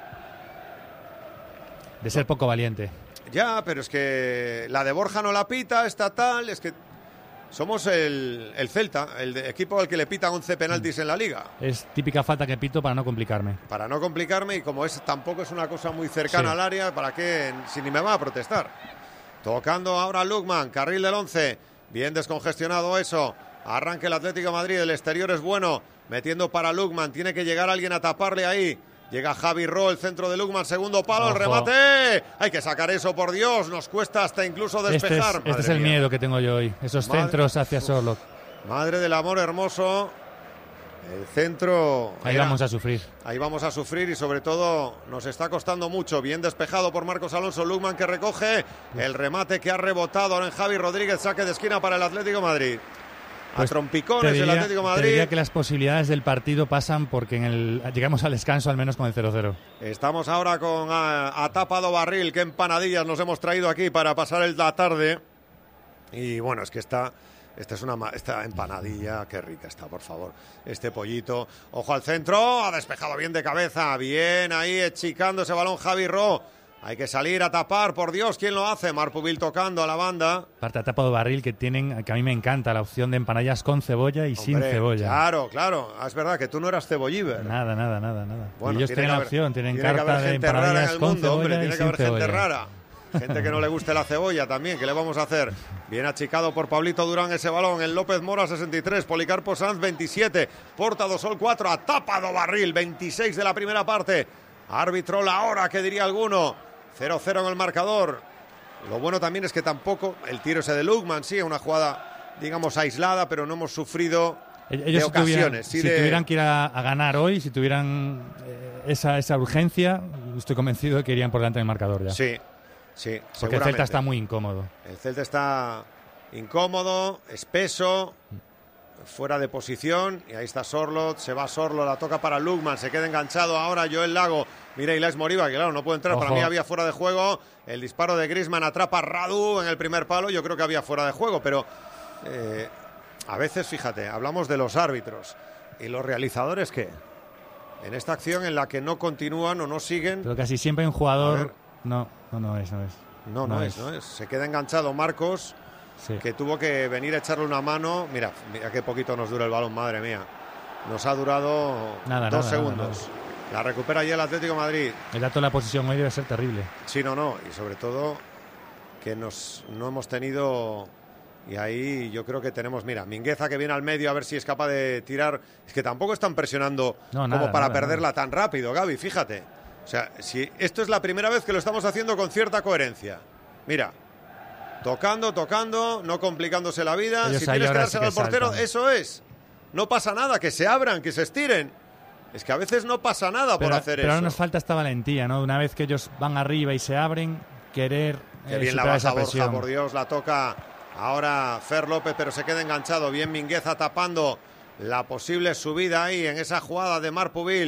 De ser poco valiente. Ya, pero es que la de Borja no la pita, está tal, es que somos el, el Celta, el de- equipo al que le pitan once penaltis en la liga. Es típica falta que pito para no complicarme. Para no complicarme, y como es tampoco es una cosa muy cercana Sí. al área, ¿para qué? Si ni me va a protestar. Tocando ahora Lukman, carril del once, bien descongestionado eso. Arranca el Atlético de Madrid, el exterior es bueno, metiendo para Lukman, tiene que llegar alguien a taparle ahí. Llega Javi Ro, el centro de Lukman, segundo palo, Ojo. el remate. Hay que sacar eso, por Dios, nos cuesta hasta incluso Este es, despejar. este Madre es el mía. miedo que tengo yo hoy. Esos Madre- centros hacia Sorloth. Madre del amor hermoso. El centro... Ahí Era- vamos a sufrir. Ahí vamos a sufrir y sobre todo nos está costando mucho. Bien despejado por Marcos Alonso, Lukman que recoge el remate que ha rebotado ahora en Javi Rodríguez, saque de esquina para el Atlético de Madrid. Pues a trompicones te el diría- Atlético de te Madrid. diría que las posibilidades del partido pasan porque en el, llegamos al descanso al menos con el cero cero. Estamos ahora con a, a tapado barril, qué empanadillas nos hemos traído aquí para pasar el- la tarde. Y bueno, es que esta, esta es una ma- esta empanadilla, qué rica está, por favor. Este pollito, ojo al centro, ha despejado bien de cabeza, bien ahí echicando ese balón Javi Ro. Hay que salir a tapar, por Dios, ¿quién lo hace? Marpubil tocando a la banda. Parte tapado barril que tienen, que a mí me encanta, la opción de empanadillas con cebolla y sin Hombre, cebolla. Claro, claro, es verdad que tú no eras cebolliver. Nada, nada, nada, nada. Bueno, y ellos tiene tienen que la haber- opción, tienen tiene que carta haber de gente rara en empanadillas el con mundo, cebolla hombre, y tiene que sin haber gente cebolla. rara. Gente que no le guste la cebolla también, ¿qué le vamos a hacer? Bien achicado por Pablito Durán ese balón, el López Mora sesenta y tres, Policarpo Sanz veintisiete, Porta do Sol cuatro, a tapado barril, veintiséis de la primera parte. Árbitro la hora, que diría alguno. cero cero en el marcador. Lo bueno también es que tampoco el tiro ese de Lukman, sí, una jugada, digamos, aislada, pero no hemos sufrido Ellos de si tuvieran, ocasiones. sí si de- tuvieran que ir a, a ganar hoy, si tuvieran eh, esa, esa urgencia, estoy convencido de que irían por delante del marcador ya. Sí, sí, Porque el seguramente. Celta está muy incómodo. El Celta está incómodo, espeso, fuera de posición, y ahí está Sorloth, se va Sorloth, la toca para Lukman, se queda enganchado ahora Joel Lago, mira Ilais Moriba, que claro, no puede entrar, Ojo. para mí había fuera de juego, el disparo de Griezmann atrapa a Radu en el primer palo, yo creo que había fuera de juego, pero eh, a veces, fíjate, hablamos de los árbitros, y los realizadores, ¿qué? En esta acción en la que no continúan o no siguen... Pero casi siempre hay un A ver. jugador... No, no, no es, no es. No, no, es, no es. Se queda enganchado Marcos, Sí. que tuvo que venir a echarle una mano. Mira, mira qué poquito nos dura el balón, madre mía. Nos ha durado Nada, dos nada, segundos. nada, La recupera ya el Atlético de Madrid. El dato de la posición hoy debe ser terrible. Sí, no, no. Y sobre todo que nos, no hemos tenido... Y ahí yo creo que tenemos, mira, Mingueza que viene al medio a ver si es capaz de tirar. Es que tampoco están presionando No, como nada, para nada, perderla tan rápido, Gaby, fíjate. O sea, si esto es la primera vez que lo estamos haciendo con cierta coherencia. Mira, tocando, tocando, no complicándose la vida. Ellos Si ahí tienes que ahora dársela sí al que portero, saltan. eso es. No pasa nada, que se abran, que se estiren. Es que a veces no pasa nada Pero, por hacer pero eso. ahora nos falta esta valentía, ¿no? Una vez que ellos van arriba y se abren, querer Qué eh, bien la superar baja esa Borja, presión. por Dios, la toca ahora Fer López, pero se queda enganchado. Bien Mingueza tapando la posible subida ahí en esa jugada de Marpubil.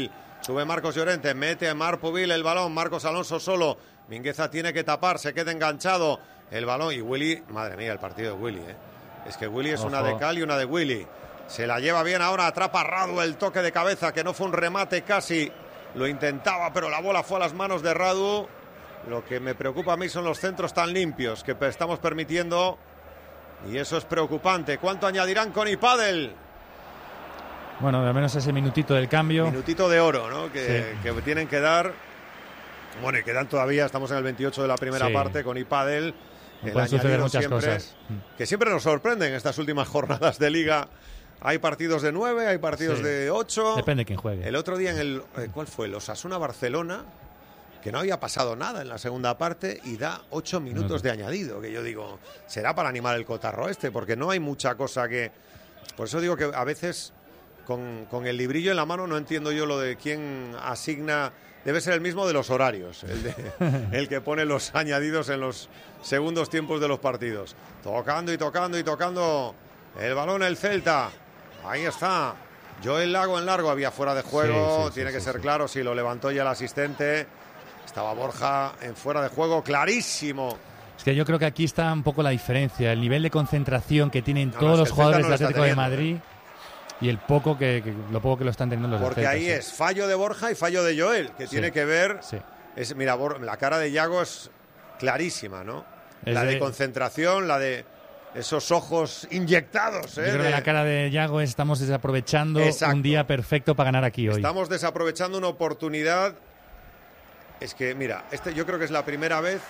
Sube Marcos Llorente, mete a Marpubil el balón, Marcos Alonso solo. Mingueza tiene que tapar, se queda enganchado el balón. Y Willy, madre mía, el partido de Willy, ¿eh? Es que Willy es Ojo. Una de cal y una de Willy. Se la lleva bien ahora, atrapa a Radu el toque de cabeza, que no fue un remate casi. Lo intentaba, pero la bola fue a las manos de Radu. Lo que me preocupa a mí son los centros tan limpios que estamos permitiendo. Y eso es preocupante. ¿Cuánto añadirán con Ipadel? Bueno, al menos ese minutito del cambio. Minutito de oro, ¿no? Que, sí. que tienen que dar. Bueno, y quedan todavía, estamos en el veintiocho de la primera sí. parte con Ipadel. Pueden suceder muchas siempre, cosas. Que siempre nos sorprenden estas últimas jornadas de Liga. Hay partidos de nueve, hay partidos sí. de ocho. Depende de quién juegue. El otro día en el... ¿Cuál fue? El Osasuna-Barcelona, que no había pasado nada en la segunda parte y da ocho minutos no. de añadido. Que yo digo, será para animar el cotarro este, porque no hay mucha cosa que... Por eso digo que a veces... Con, con el librillo en la mano no entiendo yo lo de quién asigna... Debe ser el mismo de los horarios, el, de, el que pone los añadidos en los segundos tiempos de los partidos. Tocando y tocando y tocando el balón el Celta. Ahí está. Joel Lago en largo, había fuera de juego. Sí, sí, Tiene sí, que sí, ser sí. claro, si lo levantó ya el asistente. Estaba Borja en fuera de juego, clarísimo. Es que yo creo que aquí está un poco la diferencia. El nivel de concentración que tienen no, todos no, los jugadores no del Atlético de Madrid... Y el poco que, que lo poco que lo están teniendo los Porque Celta, ahí sí. es fallo de Borja y fallo de Joel, que sí. tiene que ver... Sí. Es, mira, la cara de Yago es clarísima, ¿no? Es la de, de concentración, la de esos ojos inyectados. ¿eh? Yo creo de... que la cara de Yago es, estamos desaprovechando Exacto. un día perfecto para ganar aquí hoy. Estamos desaprovechando una oportunidad. Es que, mira, este yo creo que es la primera vez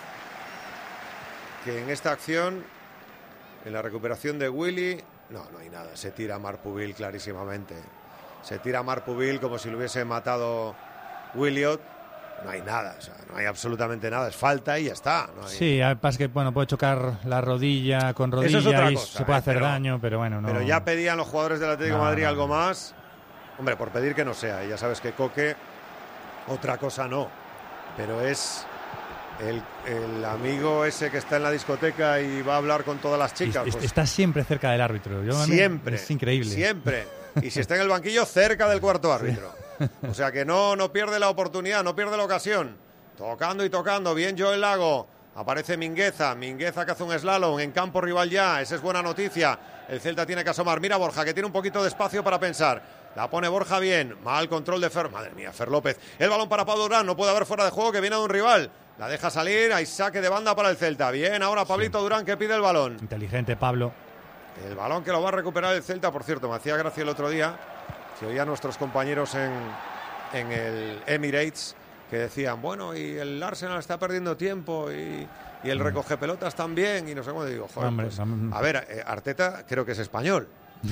que en esta acción, en la recuperación de Willy... No, no hay nada. Se tira Marpubil clarísimamente. Se tira Marpubil como si lo hubiese matado Williot. No hay nada, o sea, no hay absolutamente nada. Es falta y ya está. No hay... Sí, pasa que bueno, puede chocar la rodilla con rodilla Eso es otra y cosa, se puede eh, hacer pero, daño, pero bueno, no. Pero ya pedían los jugadores del Atlético de no, Madrid no, algo no. más. Hombre, por pedir que no sea. Y ya sabes que Coque, otra cosa no. Pero es... El, el amigo ese que está en la discoteca y va a hablar con todas las chicas. Y, pues, está siempre cerca del árbitro. Yo siempre. Es increíble. Siempre. Y si está en el banquillo, cerca del cuarto árbitro. O sea que no, no pierde la oportunidad, no pierde la ocasión. Tocando y tocando. Bien Joel Lago. Aparece Mingueza. Mingueza que hace un slalom en campo rival ya. Esa es buena noticia. El Celta tiene que asomar. Mira Borja, que tiene un poquito de espacio para pensar. La pone Borja bien. Mal control de Fer. Madre mía, Fer López. El balón para Pablo Durán. No puede haber fuera de juego, que viene de un rival. La deja salir, hay saque de banda para el Celta. Bien, ahora Pablito sí. Durán que pide el balón. Inteligente Pablo. El balón que lo va a recuperar el Celta, por cierto, me hacía gracia el otro día, que oía a nuestros compañeros en, en el Emirates, que decían, bueno, y el Arsenal está perdiendo tiempo y, y el recoge pelotas también, y no sé cómo digo, joder, Hombre, pues, a ver, eh, Arteta creo que es español.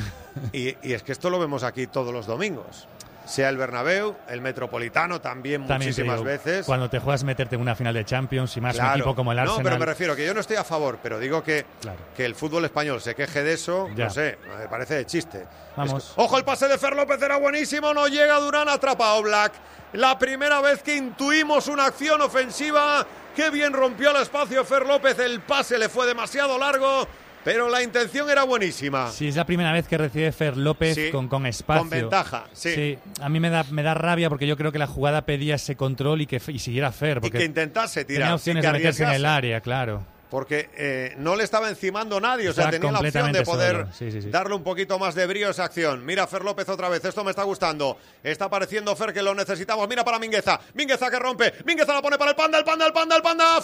y, y es que esto lo vemos aquí todos los domingos. Sea el Bernabéu, el Metropolitano también, también muchísimas digo, veces. Cuando te juegas meterte en una final de Champions y más claro. un equipo como el Arsenal. No, pero me refiero que yo no estoy a favor, pero digo que, claro. que el fútbol español se queje de eso, ya. no sé, me parece de chiste. Vamos. Es... Ojo, el pase de Fer López era buenísimo, no llega Durán, atrapa a Oblak. La primera vez que intuimos una acción ofensiva, qué bien rompió el espacio Fer López, el pase le fue demasiado largo. Pero la intención era buenísima. Sí, es la primera vez que recibe Fer López sí, con, con espacio. Con ventaja, sí. sí. A mí me da, me da rabia porque yo creo que la jugada pedía ese control y que y siguiera Fer. Porque y que intentase tirar. Tenía opciones de meterse en el área, claro. Porque eh, no le estaba encimando nadie, o sea, tenía la opción de poder sí, sí, sí. darle un poquito más de brío a esa acción. Mira Fer López otra vez, esto me está gustando. Está apareciendo Fer, que lo necesitamos. Mira para Mingueza, Mingueza que rompe. Mingueza la pone para el Panda, el Panda, el Panda, el Panda.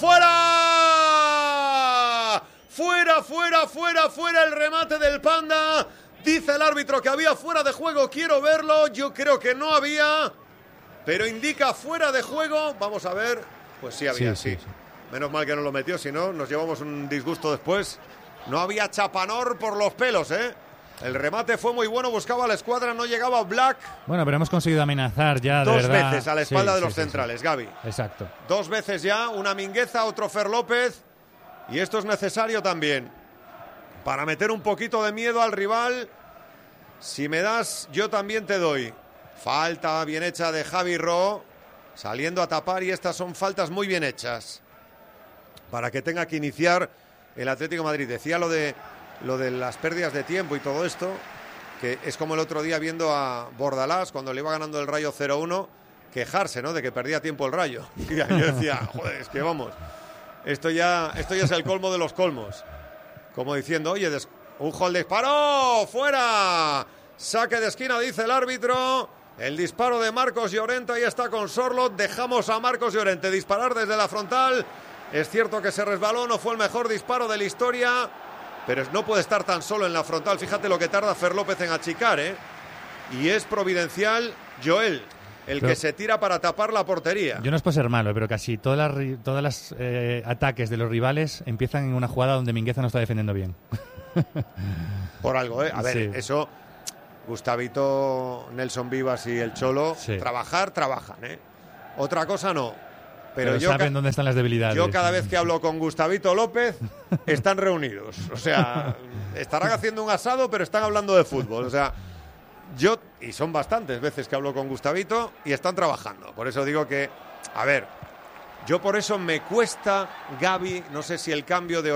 ¡Fuera! Fuera, fuera, fuera, fuera el remate del Panda. Dice el árbitro que había fuera de juego. Quiero verlo. Yo creo que no había. Pero indica fuera de juego. Vamos a ver. Pues sí había, sí. sí. sí. Menos mal que no lo metió. Si no, nos llevamos un disgusto después. No había Chapanor por los pelos, ¿eh? El remate fue muy bueno. Buscaba a la escuadra. No llegaba Black. Bueno, pero hemos conseguido amenazar ya, de Dos verdad. veces a la espalda sí, de los sí, centrales, sí. Gaby. Exacto. Dos veces ya. Una Mingueza, otro Fer López. Y esto es necesario también para meter un poquito de miedo al rival. Si me das, yo también te doy. Falta bien hecha de Javi Ro, saliendo a tapar, y estas son faltas muy bien hechas para que tenga que iniciar el Atlético de Madrid. Decía lo de, lo de las pérdidas de tiempo y todo esto, que es como el otro día viendo a Bordalás cuando le iba ganando el Rayo cero uno, quejarse, ¿no? De que perdía tiempo el Rayo. Y yo decía, joder, es que vamos, esto ya, esto ya es el colmo de los colmos. Como diciendo, oye, des- Ujo el disparo, fuera, saque de esquina, dice el árbitro. El disparo de Marcos Llorente, ahí está con Sorloth. Dejamos a Marcos Llorente disparar desde la frontal. Es cierto que se resbaló, no fue el mejor disparo de la historia, pero no puede estar tan solo en la frontal. Fíjate lo que tarda Fer López en achicar, ¿eh? Y es providencial Joel, el Pero, que se tira para tapar la portería. Yo no es por ser malo, pero casi todas las ri- todas las eh, ataques de los rivales empiezan en una jugada donde Mingueza no está defendiendo bien. Por algo, ¿eh? A ver, Sí. eso, Gustavito, Nelson Vivas y el Cholo, Sí. trabajar, trabajan, ¿eh? Otra cosa no. Pero, Pero yo, saben ca- dónde están las debilidades. yo cada vez que hablo con Gustavito López, están reunidos. O sea, estarán haciendo un asado, pero están hablando de fútbol. O sea, yo, y son bastantes veces que hablo con Gustavito y están trabajando. Por eso digo que, a ver, yo por eso me cuesta, Gaby, no sé si el cambio de